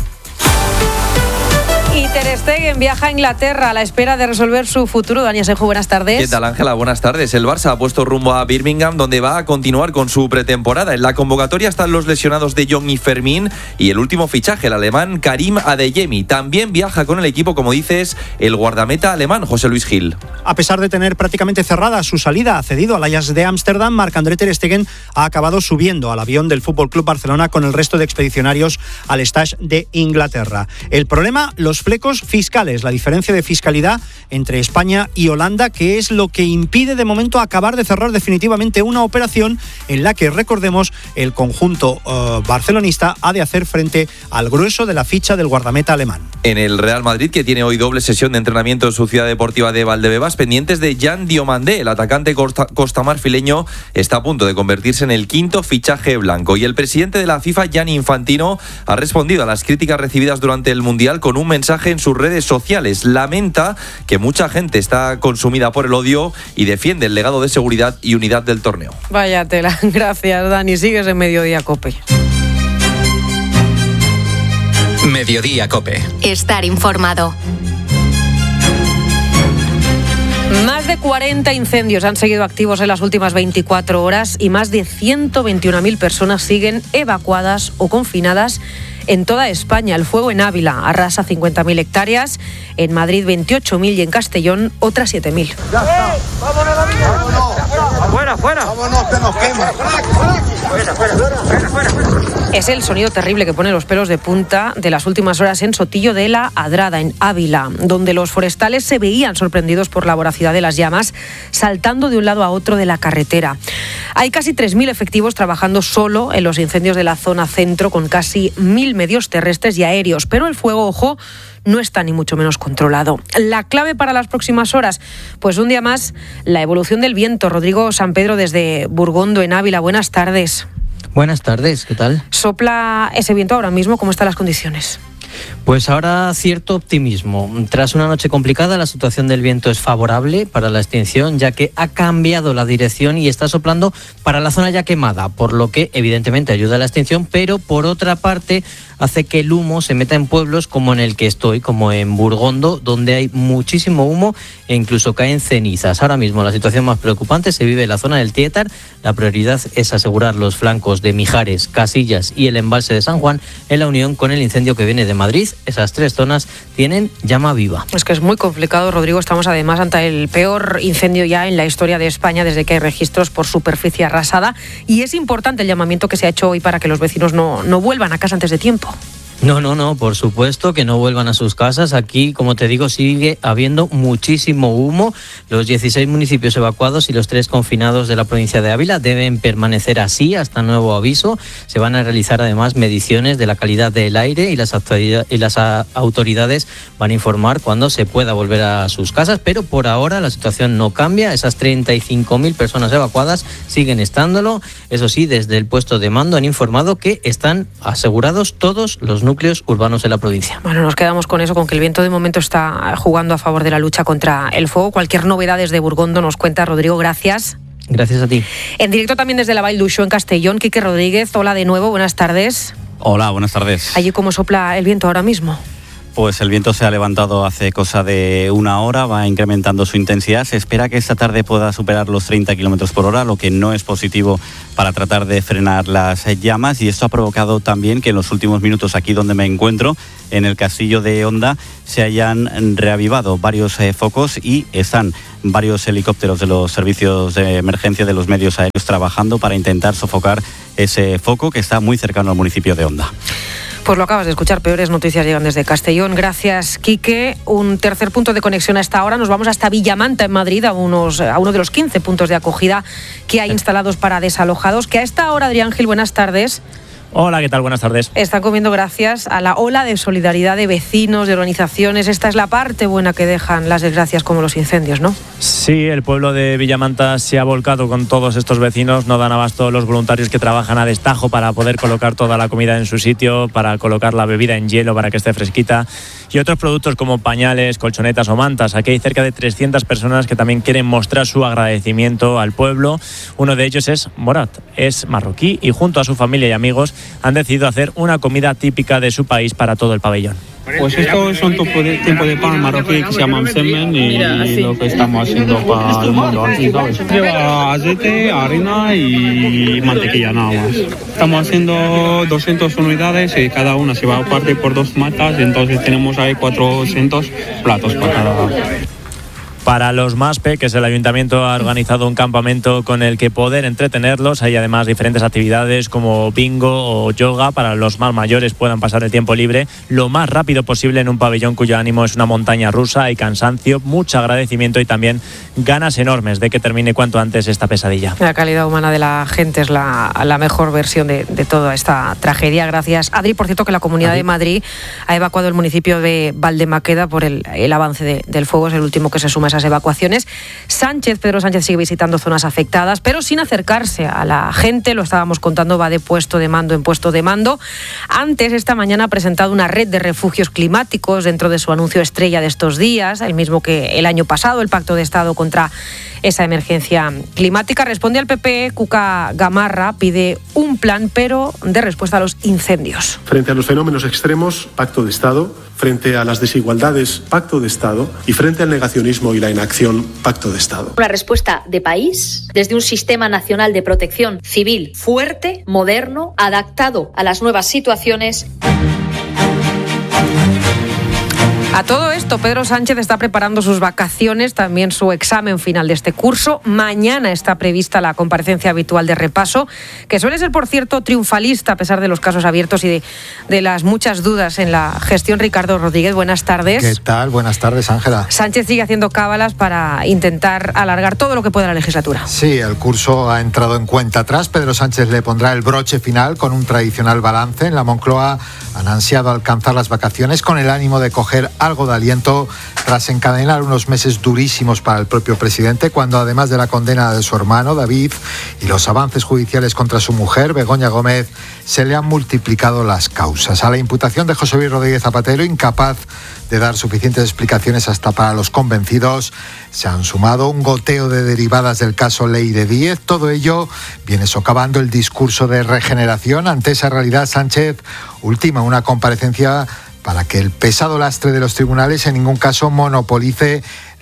Y Ter Stegen viaja a Inglaterra a la espera de resolver su futuro. Dani Asenjo, buenas tardes. ¿Qué tal, Ángela? Buenas tardes. El Barça ha puesto rumbo a Birmingham, donde va a continuar con su pretemporada. En la convocatoria están los lesionados de Jong y Fermín y el último fichaje, el alemán Karim Adeyemi. También viaja con el equipo, como dices, el guardameta alemán José Luis Gil. A pesar de tener prácticamente cerrada su salida, cedido al Ajax de Ámsterdam, Marc-André Ter Stegen ha acabado subiendo al avión del F C Barcelona con el resto de expedicionarios al Stade de Inglaterra. El problema, los flecos fiscales, la diferencia de fiscalidad entre España y Holanda, que es lo que impide de momento acabar de cerrar definitivamente una operación en la que, recordemos, el conjunto uh, barcelonista ha de hacer frente al grueso de la ficha del guardameta alemán. En el Real Madrid, que tiene hoy doble sesión de entrenamiento en su ciudad deportiva de Valdebebas, pendientes de Jan Diomandé, el atacante costa, costamarfileño, está a punto de convertirse en el quinto fichaje blanco. Y el presidente de la FIFA, Gianni Infantino, ha respondido a las críticas recibidas durante el Mundial con un mensaje en sus redes sociales. Lamenta que mucha gente está consumida por el odio y defiende el legado de seguridad y unidad del torneo. Vaya tela. Gracias, Dani. Sigues en Mediodía COPE. Mediodía COPE. Estar informado. Más de cuarenta incendios han seguido activos en las últimas veinticuatro horas y más de ciento veintiuna mil personas siguen evacuadas o confinadas en toda España. El fuego en Ávila arrasa cincuenta mil hectáreas, en Madrid veintiocho mil y en Castellón otras siete mil. Ya está. ¡Vámonos, la vida! ¡Vámonos! ¡Fuera, fuera! ¡Vámonos, que nos quema! ¡Fuera, fuera, fuera, fuera, fuera! Es el sonido terrible que pone los pelos de punta de las últimas horas en Sotillo de la Adrada, en Ávila, donde los forestales se veían sorprendidos por la voracidad de las llamas, saltando de un lado a otro de la carretera. Hay casi tres mil efectivos trabajando solo en los incendios de la zona centro, con casi mil medios terrestres y aéreos, pero el fuego, ojo, no está ni mucho menos controlado. La clave para las próximas horas, pues un día más, la evolución del viento. Rodrigo San Pedro desde Burgondo, en Ávila, buenas tardes. Buenas tardes, ¿qué tal? ¿Sopla ese viento ahora mismo? ¿Cómo están las condiciones? Pues ahora cierto optimismo. Tras una noche complicada, la situación del viento es favorable para la extinción, ya que ha cambiado la dirección y está soplando para la zona ya quemada, por lo que evidentemente ayuda a la extinción, pero por otra parte hace que el humo se meta en pueblos como en el que estoy, como en Burgondo, donde hay muchísimo humo e incluso caen cenizas. Ahora mismo la situación más preocupante se vive en la zona del Tietar. La prioridad es asegurar los flancos de Mijares, Casillas y el embalse de San Juan en la unión con el incendio que viene de Madrid. Esas tres zonas tienen llama viva. Es que es muy complicado, Rodrigo. Estamos además ante el peor incendio ya en la historia de España desde que hay registros por superficie arrasada, y es importante el llamamiento que se ha hecho hoy para que los vecinos no, no vuelvan a casa antes de tiempo. No, no, no, por supuesto que no vuelvan a sus casas. Aquí, como te digo, sigue habiendo muchísimo humo. Los dieciséis municipios evacuados y los tres confinados de la provincia de Ávila deben permanecer así hasta nuevo aviso. Se van a realizar además mediciones de la calidad del aire y las, autoridad- y las a- autoridades van a informar cuando se pueda volver a sus casas, pero por ahora la situación no cambia. Esas treinta y cinco mil personas evacuadas siguen estándolo. Eso sí, desde el puesto de mando han informado que están asegurados todos los núcleos urbanos de la provincia. Bueno, nos quedamos con eso, con que el viento de momento está jugando a favor de la lucha contra el fuego. Cualquier novedad desde Burgondo nos cuenta Rodrigo, gracias. Gracias a ti. En directo también desde la Vall d'Uixó en Castellón, Quique Rodríguez, hola de nuevo, buenas tardes. Hola, buenas tardes. Allí cómo sopla el viento ahora mismo. Pues el viento se ha levantado hace cosa de una hora, va incrementando su intensidad. Se espera que esta tarde pueda superar los treinta kilómetros por hora, lo que no es positivo para tratar de frenar las llamas. Y esto ha provocado también que en los últimos minutos, aquí donde me encuentro, en el castillo de Honda, se hayan reavivado varios eh, focos y están varios helicópteros de los servicios de emergencia de los medios aéreos trabajando para intentar sofocar ese foco que está muy cercano al municipio de Honda. Pues lo acabas de escuchar, peores noticias llegan desde Castellón. Gracias, Quique. Un tercer punto de conexión a esta hora. Nos vamos hasta Villamanta, en Madrid, a, unos, a uno de los quince puntos de acogida que hay instalados para desalojados. Que a esta hora, Adrián Gil, buenas tardes. Hola, ¿qué tal? Buenas tardes. Están comiendo gracias a la ola de solidaridad de vecinos, de organizaciones. Esta es la parte buena que dejan las desgracias como los incendios, ¿no? Sí, el pueblo de Villamanta se ha volcado con todos estos vecinos. No dan abasto los voluntarios que trabajan a destajo para poder colocar toda la comida en su sitio, para colocar la bebida en hielo para que esté fresquita y otros productos como pañales, colchonetas o mantas. Aquí hay cerca de trescientas personas que también quieren mostrar su agradecimiento al pueblo. Uno de ellos es Morat, es marroquí y junto a su familia y amigos han decidido hacer una comida típica de su país para todo el pabellón. Pues esto es un tipo de, tipo de pan marroquí que se llama semen y lo que estamos haciendo para el mundo aquí, ¿sabes? Lleva aceite, harina y mantequilla nada más. Estamos haciendo doscientas unidades y cada una se va a partir por dos matas y entonces tenemos ahí cuatrocientos platos para cada. Para los más peques, el ayuntamiento ha organizado un campamento con el que poder entretenerlos. Hay además diferentes actividades como bingo o yoga para los más mayores puedan pasar el tiempo libre lo más rápido posible en un pabellón cuyo ánimo es una montaña rusa. Hay cansancio, mucho agradecimiento y también ganas enormes de que termine cuanto antes esta pesadilla. La calidad humana de la gente es la, la mejor versión de, de toda esta tragedia. Gracias, Adri. Por cierto, que la Comunidad Adri. de Madrid ha evacuado el municipio de Valdemaqueda por el, el avance de, del fuego. Es el último que se suma a esas evacuaciones. Sánchez, Pedro Sánchez sigue visitando zonas afectadas, pero sin acercarse a la gente. Lo estábamos contando, va de puesto de mando en puesto de mando. Antes, esta mañana ha presentado una red de refugios climáticos dentro de su anuncio estrella de estos días, el mismo que el año pasado, el Pacto de Estado contra esa emergencia climática. Responde al P P, Cuca Gamarra pide un plan, pero de respuesta a los incendios. Frente a los fenómenos extremos, Pacto de Estado. Frente a las desigualdades, Pacto de Estado. Y frente al negacionismo y la inacción, Pacto de Estado. Una respuesta de país desde un sistema nacional de protección civil fuerte, moderno, adaptado a las nuevas situaciones. A todo esto, Pedro Sánchez está preparando sus vacaciones, también su examen final de este curso. Mañana está prevista la comparecencia habitual de repaso, que suele ser, por cierto, triunfalista a pesar de los casos abiertos y de, de las muchas dudas en la gestión. Ricardo Rodríguez, buenas tardes. ¿Qué tal? Buenas tardes, Ángela. Sánchez sigue haciendo cábalas para intentar alargar todo lo que pueda la legislatura. Sí, el curso ha entrado en cuenta atrás. Pedro Sánchez le pondrá el broche final con un tradicional balance. En la Moncloa han ansiado alcanzar las vacaciones con el ánimo de coger algo de aliento tras encadenar unos meses durísimos para el propio presidente, cuando además de la condena de su hermano David y los avances judiciales contra su mujer Begoña Gómez, se le han multiplicado las causas. A la imputación de José Luis Rodríguez Zapatero, incapaz de dar suficientes explicaciones hasta para los convencidos, se han sumado un goteo de derivadas del caso Leire Díez. Todo ello viene socavando el discurso de regeneración. Ante esa realidad, Sánchez ultima una comparecencia para que el pesado lastre de los tribunales en ningún caso monopolice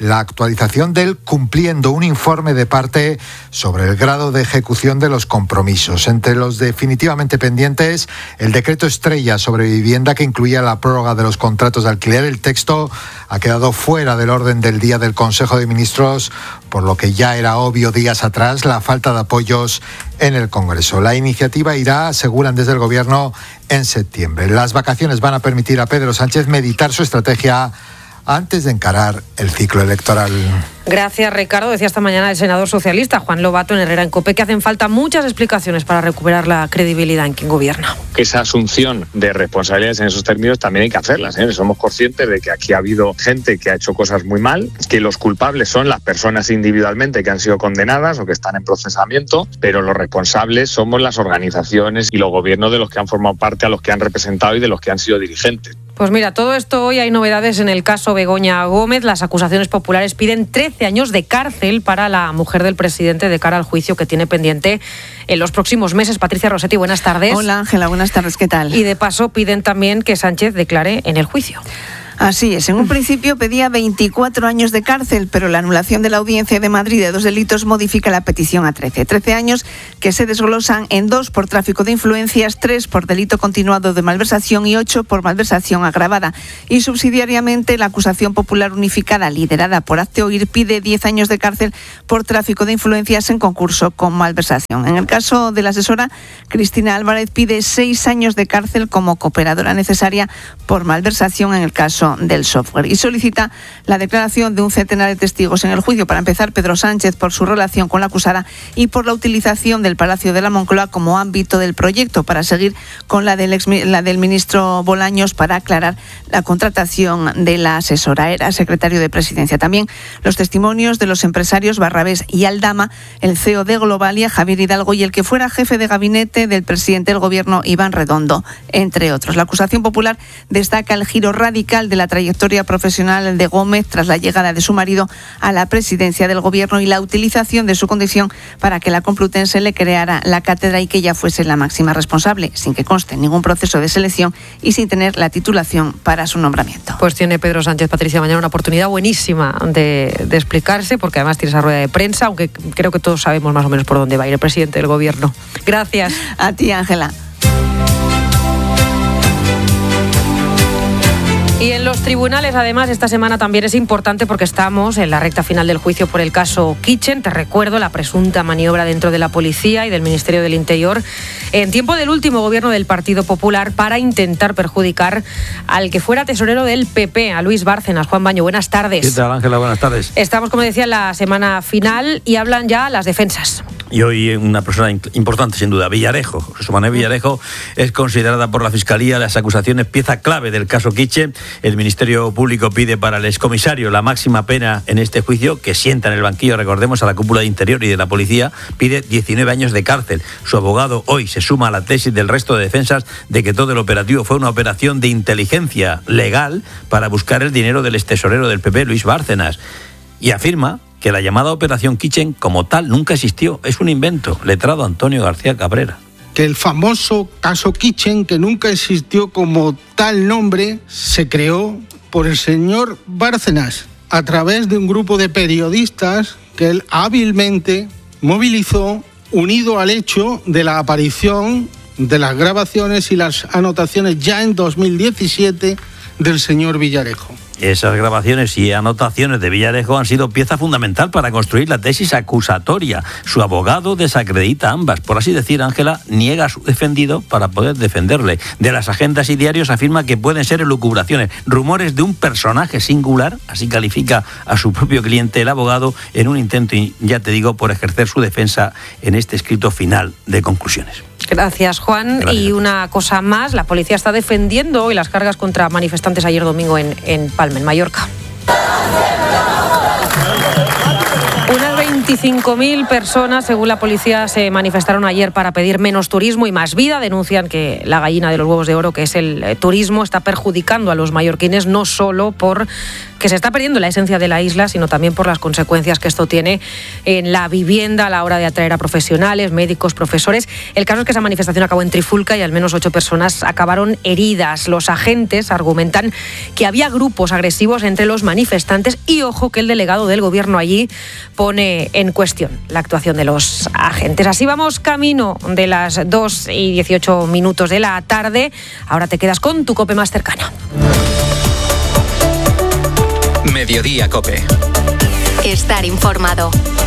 la actualización del cumpliendo, un informe de parte sobre el grado de ejecución de los compromisos. Entre los definitivamente pendientes, el decreto estrella sobre vivienda que incluía la prórroga de los contratos de alquiler. El texto ha quedado fuera del orden del día del Consejo de Ministros, por lo que ya era obvio días atrás la falta de apoyos en el Congreso. La iniciativa irá, aseguran desde el Gobierno, en septiembre. Las vacaciones van a permitir a Pedro Sánchez meditar su estrategia antes de encarar el ciclo electoral. Gracias, Ricardo. Decía esta mañana el senador socialista Juan Lobato en Herrera en COPE que hacen falta muchas explicaciones para recuperar la credibilidad en quien gobierna. Esa asunción de responsabilidades en esos términos también hay que hacerlas, ¿eh? Somos conscientes de que aquí ha habido gente que ha hecho cosas muy mal, que los culpables son las personas individualmente que han sido condenadas o que están en procesamiento, pero los responsables somos las organizaciones y los gobiernos de los que han formado parte, a los que han representado y de los que han sido dirigentes. Pues mira, todo esto hoy hay novedades en el caso Begoña Gómez. Las acusaciones populares piden trece años de cárcel para la mujer del presidente de cara al juicio que tiene pendiente en los próximos meses. Patricia Rossetti, buenas tardes. Hola Ángela, buenas tardes, ¿qué tal? Y de paso piden también que Sánchez declare en el juicio. Así es, en un principio pedía veinticuatro años de cárcel, pero la anulación de la Audiencia de Madrid de dos delitos modifica la petición a trece. trece años que se desglosan en dos por tráfico de influencias, tres por delito continuado de malversación y ocho por malversación agravada. Y subsidiariamente la acusación popular unificada, liderada por Hazte Oír, pide diez años de cárcel por tráfico de influencias en concurso con malversación. En el caso de la asesora, Cristina Álvarez pide seis años de cárcel como cooperadora necesaria por malversación en el caso del software y solicita la declaración de un centenar de testigos en el juicio. Para empezar, Pedro Sánchez por su relación con la acusada y por la utilización del Palacio de la Moncloa como ámbito del proyecto, para seguir con la del, ex, la del ministro Bolaños para aclarar la contratación de la asesora. Era secretario de Presidencia. También los testimonios de los empresarios Barrabés y Aldama, el C E O de Globalia, Javier Hidalgo, y el que fuera jefe de gabinete del presidente del Gobierno, Iván Redondo, entre otros. La acusación popular destaca el giro radical de la trayectoria profesional de Gómez tras la llegada de su marido a la presidencia del Gobierno y la utilización de su condición para que la Complutense le creara la cátedra y que ella fuese la máxima responsable, sin que conste ningún proceso de selección y sin tener la titulación para su nombramiento. Pues tiene Pedro Sánchez, Patricia, mañana una oportunidad buenísima de, de explicarse, porque además tiene esa rueda de prensa, aunque creo que todos sabemos más o menos por dónde va a ir el presidente del Gobierno. Gracias. A ti, Ángela. Y en los tribunales, además, esta semana también es importante porque estamos en la recta final del juicio por el caso Kitchen. Te recuerdo la presunta maniobra dentro de la policía y del Ministerio del Interior en tiempo del último gobierno del Partido Popular para intentar perjudicar al que fuera tesorero del P P, a Luis Bárcenas. Juan Baño, buenas tardes. ¿Qué tal, Ángela? Buenas tardes. Estamos, como decía, en la semana final y hablan ya las defensas. Y hoy una persona importante, sin duda, Villarejo. Jesús Manuel Villarejo es considerada por la Fiscalía las acusaciones pieza clave del caso Kitchen. El Ministerio Público pide para el excomisario la máxima pena en este juicio, que sienta en el banquillo, recordemos, a la cúpula de Interior y de la Policía, pide diecinueve años de cárcel. Su abogado hoy se suma a la tesis del resto de defensas de que todo el operativo fue una operación de inteligencia legal para buscar el dinero del extesorero del P P, Luis Bárcenas, y afirma que la llamada Operación Kitchen como tal nunca existió, es un invento. Letrado Antonio García Cabrera. Que el famoso caso Kitchen, que nunca existió como tal nombre, se creó por el señor Bárcenas a través de un grupo de periodistas que él hábilmente movilizó, unido al hecho de la aparición de las grabaciones y las anotaciones ya en dos mil diecisiete del señor Villarejo. Esas grabaciones y anotaciones de Villarejo han sido pieza fundamental para construir la tesis acusatoria. Su abogado desacredita ambas. Por así decir, Ángela niega a su defendido para poder defenderle. De las agendas y diarios afirma que pueden ser elucubraciones, rumores de un personaje singular, así califica a su propio cliente el abogado, en un intento, ya te digo, por ejercer su defensa en este escrito final de conclusiones. Gracias, Juan. Gracias. Y una cosa más, la policía está defendiendo hoy las cargas contra manifestantes ayer domingo en, en Palma, en Mallorca. Unas veinticinco mil personas, según la policía, se manifestaron ayer para pedir menos turismo y más vida. Denuncian que la gallina de los huevos de oro, que es el turismo, está perjudicando a los mallorquines, no solo por que se está perdiendo la esencia de la isla, sino también por las consecuencias que esto tiene en la vivienda a la hora de atraer a profesionales, médicos, profesores. El caso es que esa manifestación acabó en Trifulca y al menos ocho personas acabaron heridas. Los agentes argumentan que había grupos agresivos entre los manifestantes y, ojo, que el delegado del gobierno allí pone en cuestión la actuación de los agentes. Así vamos camino de las dos y dieciocho minutos de la tarde. Ahora te quedas con tu COPE más cercana. Mediodía COPE. Estar informado.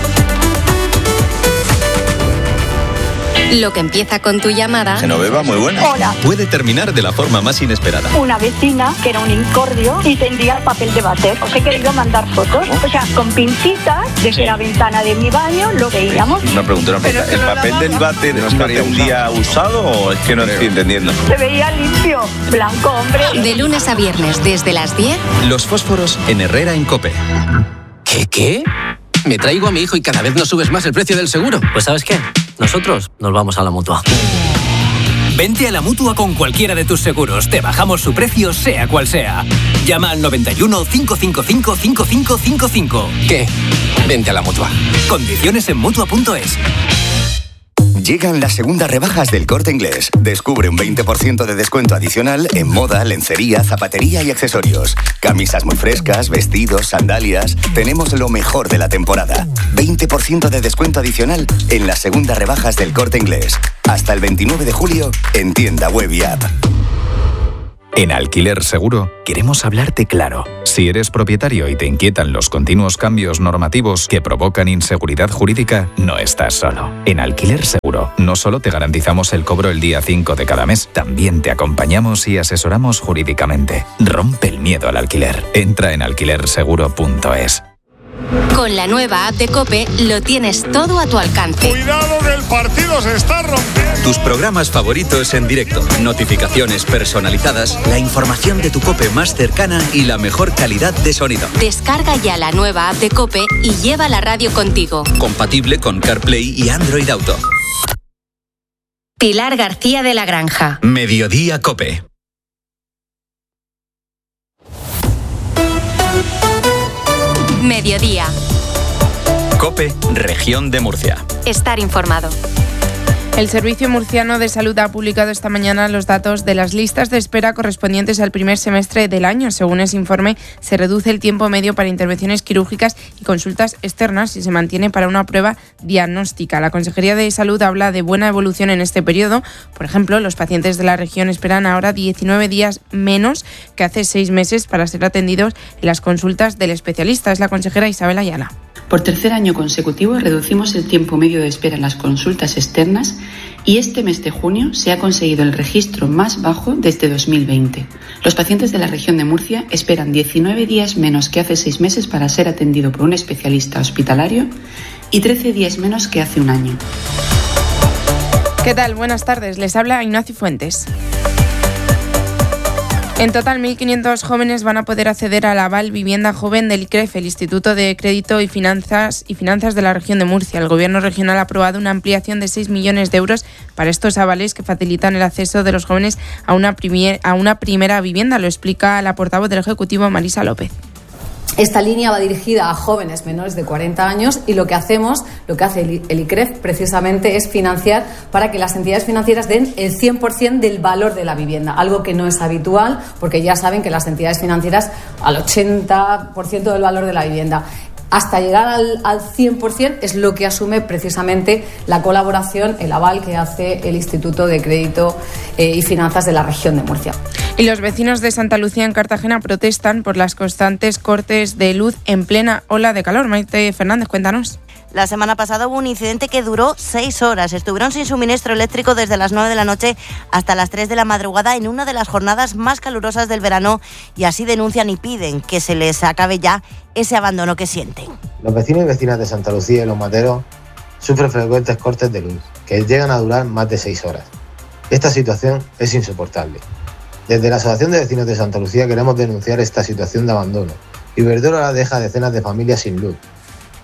Lo que empieza con tu llamada. Genoveva, muy buena. Hola. Puede terminar de la forma más inesperada. Una vecina que era un incordio y tendría papel de váter. Os he querido mandar fotos. O sea, con pincitas, desde sí. la ventana de mi baño lo veíamos. Una pregunta, una pregunta. ¿El papel del váter no estaría un día usado o es que no estoy entendiendo? Se veía limpio, blanco, hombre. De lunes a viernes, desde las diez. Los fósforos en Herrera en COPE. ¿Qué, qué? Me traigo a mi hijo y cada vez nos subes más el precio del seguro. Pues ¿sabes qué? Nosotros nos vamos a la Mutua. Vente a la Mutua con cualquiera de tus seguros. Te bajamos su precio, sea cual sea. Llama al noventa y uno, cinco cinco cinco, cinco cinco cinco cinco. ¿Qué? Vente a la Mutua. Condiciones en Mutua punto es. Llegan las segundas rebajas del Corte Inglés. Descubre un veinte por ciento de descuento adicional en moda, lencería, zapatería y accesorios. Camisas muy frescas, vestidos, sandalias. Tenemos lo mejor de la temporada. veinte por ciento de descuento adicional en las segundas rebajas del Corte Inglés. Hasta el veintinueve de julio en tienda web y app. En Alquiler Seguro queremos hablarte claro. Si eres propietario y te inquietan los continuos cambios normativos que provocan inseguridad jurídica, no estás solo. En Alquiler Seguro no solo te garantizamos el cobro el día cinco de cada mes, también te acompañamos y asesoramos jurídicamente. Rompe el miedo al alquiler. Entra en alquiler seguro punto es. Con la nueva app de COPE lo tienes todo a tu alcance. ¡Cuidado que el partido se está rompiendo! Tus programas favoritos en directo, notificaciones personalizadas, la información de tu COPE más cercana y la mejor calidad de sonido. Descarga ya la nueva app de COPE y lleva la radio contigo. Compatible con CarPlay y Android Auto. Pilar García de la Granja. Mediodía COPE. Mediodía. COPE, Región de Murcia. Estar informado. El Servicio Murciano de Salud ha publicado esta mañana los datos de las listas de espera correspondientes al primer semestre del año. Según ese informe, se reduce el tiempo medio para intervenciones quirúrgicas y consultas externas y se mantiene para una prueba diagnóstica. La Consejería de Salud habla de buena evolución en este periodo. Por ejemplo, los pacientes de la región esperan ahora diecinueve días menos que hace seis meses para ser atendidos en las consultas del especialista. Es la consejera Isabel Ayala. Por tercer año consecutivo reducimos el tiempo medio de espera en las consultas externas y este mes de junio se ha conseguido el registro más bajo desde dos mil veinte. Los pacientes de la región de Murcia esperan diecinueve días menos que hace seis meses para ser atendido por un especialista hospitalario y trece días menos que hace un año. ¿Qué tal? Buenas tardes. Les habla Ignacio Fuentes. En total, mil quinientos jóvenes van a poder acceder al aval Vivienda Joven del I C R E F, el Instituto de Crédito y Finanzas y Finanzas de la región de Murcia. El Gobierno regional ha aprobado una ampliación de seis millones de euros para estos avales que facilitan el acceso de los jóvenes a una, primer, a una primera vivienda. Lo explica la portavoz del Ejecutivo, Marisa López. Esta línea va dirigida a jóvenes menores de cuarenta años y lo que hacemos, lo que hace el I C R E F precisamente es financiar para que las entidades financieras den el cien por ciento del valor de la vivienda, algo que no es habitual porque ya saben que las entidades financieras al ochenta por ciento del valor de la vivienda. Hasta llegar al, al cien por ciento es lo que asume precisamente la colaboración, el aval que hace el Instituto de Crédito eh, y Finanzas de la región de Murcia. Y los vecinos de Santa Lucía en Cartagena protestan por las constantes cortes de luz en plena ola de calor. Maite Fernández, cuéntanos. La semana pasada hubo un incidente que duró seis horas. Estuvieron sin suministro eléctrico desde las nueve de la noche hasta las tres de la madrugada en una de las jornadas más calurosas del verano y así denuncian y piden que se les acabe ya ese abandono que sienten. Los vecinos y vecinas de Santa Lucía y Los Materos sufren frecuentes cortes de luz que llegan a durar más de seis horas. Esta situación es insoportable. Desde la Asociación de Vecinos de Santa Lucía queremos denunciar esta situación de abandono. Iberdrola deja decenas de familias sin luz.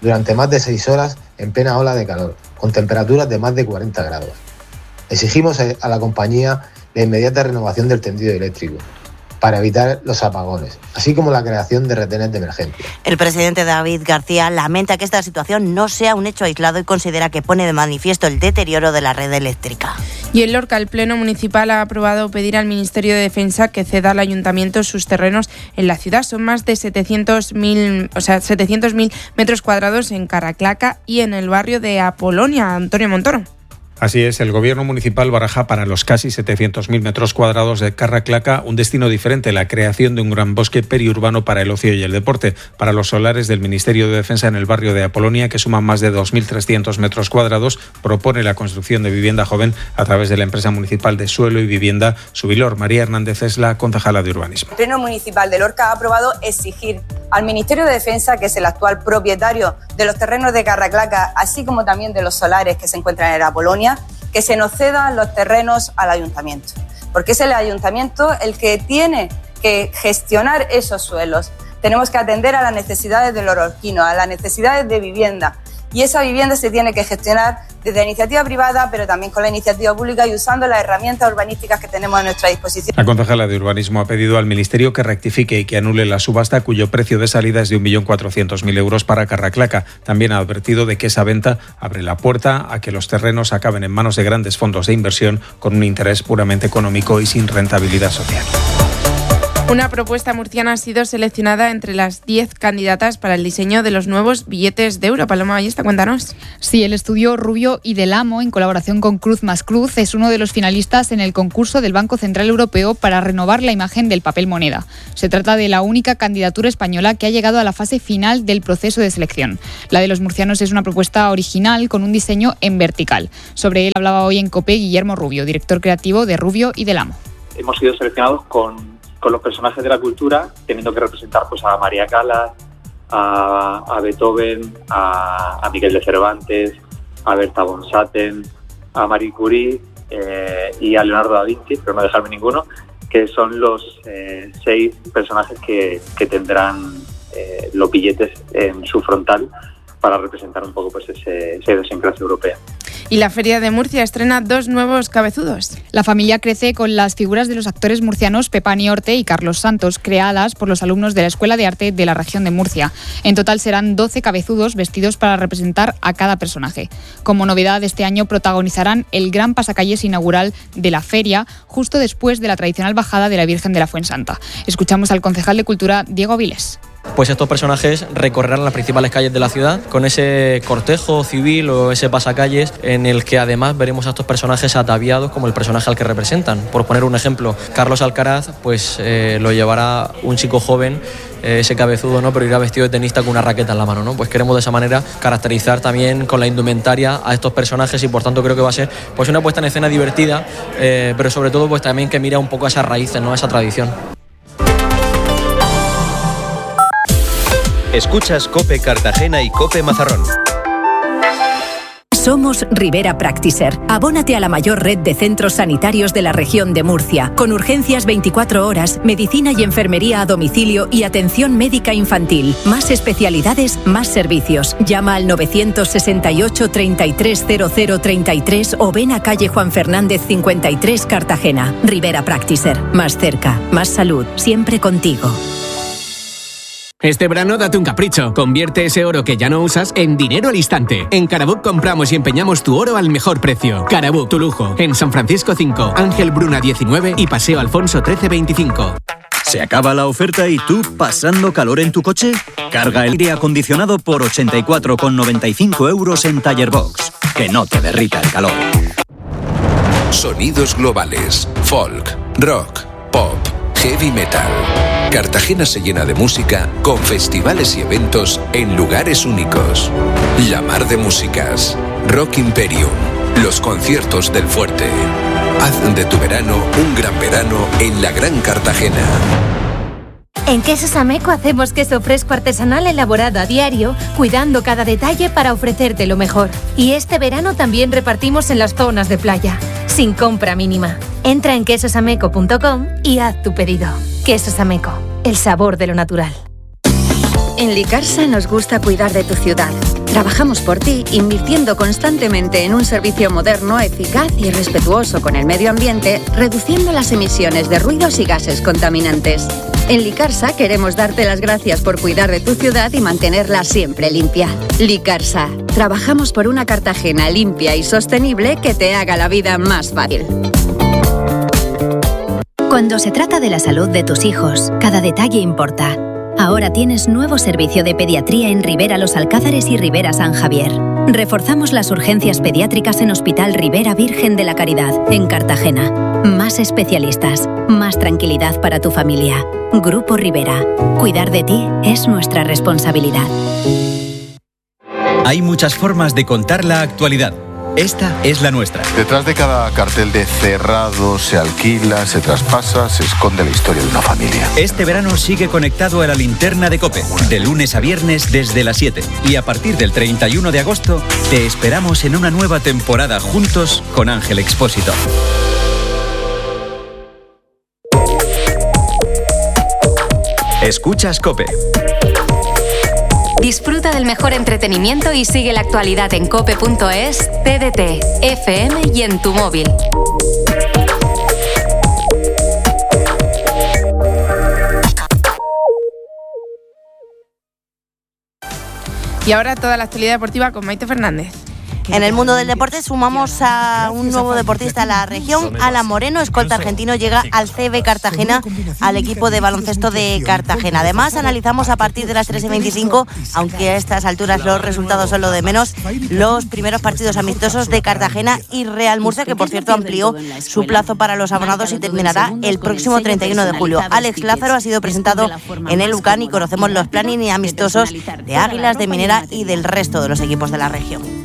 durante más de seis horas en plena ola de calor, con temperaturas de más de cuarenta grados. Exigimos a la compañía la inmediata renovación del tendido eléctrico para evitar los apagones, así como la creación de retenes de emergencia. El presidente David García lamenta que esta situación no sea un hecho aislado y considera que pone de manifiesto el deterioro de la red eléctrica. Y en Lorca, el Pleno Municipal ha aprobado pedir al Ministerio de Defensa que ceda al Ayuntamiento sus terrenos en la ciudad. Son más de setecientos mil, o sea, setecientos mil metros cuadrados en Carraclaca y en el barrio de Apolonia. Antonio Montoro. Así es, el Gobierno municipal baraja para los casi setecientos mil metros cuadrados de Carraclaca un destino diferente, la creación de un gran bosque periurbano para el ocio y el deporte. Para los solares del Ministerio de Defensa en el barrio de Apolonia, que suman más de dos mil trescientos metros cuadrados, propone la construcción de vivienda joven a través de la empresa municipal de suelo y vivienda Subilor. María Hernández es la concejala de urbanismo. El Pleno Municipal de Lorca ha aprobado exigir al Ministerio de Defensa, que es el actual propietario de los terrenos de Carraclaca, así como también de los solares que se encuentran en Apolonia, que se nos cedan los terrenos al ayuntamiento, porque es el ayuntamiento el que tiene que gestionar esos suelos. Tenemos que atender a las necesidades de los lorquinos, a las necesidades de vivienda, y esa vivienda se tiene que gestionar desde la iniciativa privada, pero también con la iniciativa pública y usando las herramientas urbanísticas que tenemos a nuestra disposición. La concejala de urbanismo ha pedido al Ministerio que rectifique y que anule la subasta, cuyo precio de salida es de un millón cuatrocientos mil euros para Carraclaca. También ha advertido de que esa venta abre la puerta a que los terrenos acaben en manos de grandes fondos de inversión con un interés puramente económico y sin rentabilidad social. Una propuesta murciana ha sido seleccionada entre las diez candidatas para el diseño de los nuevos billetes de euro. Paloma Ballesta, cuéntanos. Sí, el estudio Rubio y Del Amo, en colaboración con Cruz más Cruz, es uno de los finalistas en el concurso del Banco Central Europeo para renovar la imagen del papel moneda. Se trata de la única candidatura española que ha llegado a la fase final del proceso de selección. La de los murcianos es una propuesta original con un diseño en vertical. Sobre él hablaba hoy en COPE Guillermo Rubio, director creativo de Rubio y Del Amo. Hemos sido seleccionados con con los personajes de la cultura, teniendo que representar pues a María Callas, a, a Beethoven, a, a Miguel de Cervantes, a Berta von Satten, a Marie Curie eh, y a Leonardo da Vinci, pero no dejarme ninguno, que son los eh, seis personajes que, que tendrán eh, los billetes en su frontal para representar un poco pues ese, ese desenclave europeo. Y la Feria de Murcia estrena dos nuevos cabezudos. La familia crece con las figuras de los actores murcianos Pepani Orte y Carlos Santos, creadas por los alumnos de la Escuela de Arte de la región de Murcia. En total serán doce cabezudos vestidos para representar a cada personaje. Como novedad, este año protagonizarán el gran pasacalles inaugural de la feria, justo después de la tradicional bajada de la Virgen de la Fuensanta. Escuchamos al concejal de Cultura, Diego Avilés. Pues estos personajes recorrerán las principales calles de la ciudad con ese cortejo civil o ese pasacalles en el que además veremos a estos personajes ataviados como el personaje al que representan. Por poner un ejemplo, Carlos Alcaraz pues eh, lo llevará un chico joven, eh, ese cabezudo, ¿no? Pero irá vestido de tenista con una raqueta en la mano, ¿no? Pues queremos de esa manera caracterizar también con la indumentaria a estos personajes y por tanto creo que va a ser pues una puesta en escena divertida, eh, pero sobre todo pues también que mira un poco a esas raíces, ¿no? A esa tradición. Escuchas COPE Cartagena y COPE Mazarrón. Somos Rivera Practiser. Abónate a la mayor red de centros sanitarios de la región de Murcia, con urgencias veinticuatro horas, medicina y enfermería a domicilio y atención médica infantil. Más especialidades, más servicios. Llama al novecientos sesenta y ocho, treinta y tres, cero cero treinta y tres o ven a calle Juan Fernández cincuenta y tres, Cartagena. Rivera Practiser. Más cerca, más salud, siempre contigo. Este verano date un capricho. Convierte ese oro que ya no usas en dinero al instante. En Caraboc compramos y empeñamos tu oro al mejor precio. Caraboc, tu lujo. En San Francisco cinco, Ángel Bruna diecinueve y Paseo Alfonso trece veinticinco. ¿Se acaba la oferta y tú pasando calor en tu coche? Carga el aire acondicionado por ochenta y cuatro con noventa y cinco euros en Tallerbox. Que no te derrita el calor. Sonidos globales. Folk, rock, pop, heavy metal. Cartagena se llena de música con festivales y eventos en lugares únicos. La Mar de Músicas, Rock Imperium, los conciertos del Fuerte. Haz de tu verano un gran verano en la Gran Cartagena. En Quesos Ameco hacemos queso fresco artesanal elaborado a diario, cuidando cada detalle para ofrecerte lo mejor. Y este verano también repartimos en las zonas de playa, sin compra mínima. Entra en quesos ameco punto com y haz tu pedido. Quesos Ameco, el sabor de lo natural. En Licarsa nos gusta cuidar de tu ciudad. Trabajamos por ti, invirtiendo constantemente en un servicio moderno, eficaz y respetuoso con el medio ambiente, reduciendo las emisiones de ruidos y gases contaminantes. En Licarsa queremos darte las gracias por cuidar de tu ciudad y mantenerla siempre limpia. Licarsa, trabajamos por una Cartagena limpia y sostenible que te haga la vida más fácil. Cuando se trata de la salud de tus hijos, cada detalle importa. Ahora tienes nuevo servicio de pediatría en Ribera Los Alcázares y Ribera San Javier. Reforzamos las urgencias pediátricas en Hospital Ribera Virgen de la Caridad, en Cartagena. Más especialistas, más tranquilidad para tu familia. Grupo Ribera. Cuidar de ti es nuestra responsabilidad. Hay muchas formas de contar la actualidad. Esta es la nuestra. Detrás de cada cartel de cerrado, se alquila, se traspasa, se esconde la historia de una familia. Este verano sigue conectado a la linterna de COPE, de lunes a viernes desde las siete. Y a partir del treinta y uno de agosto, te esperamos en una nueva temporada juntos con Ángel Expósito. Escuchas COPE. Disfruta del mejor entretenimiento y sigue la actualidad en cope punto es, T D T, F M y en tu móvil. Y ahora toda la actualidad deportiva con Maite Fernández. En el mundo del deporte sumamos a un nuevo deportista a la región. Alan Moreno, escolta argentino, llega al C B Cartagena, al equipo de baloncesto de Cartagena. Además, analizamos a partir de las tres y veinticinco, aunque a estas alturas los resultados son lo de menos, los primeros partidos amistosos de Cartagena y Real Murcia, que por cierto amplió su plazo para los abonados y terminará el próximo treinta y uno de julio. Alex Lázaro ha sido presentado en el U C A N y conocemos los planes amistosos de Águilas, de Minera y del resto de los equipos de la región.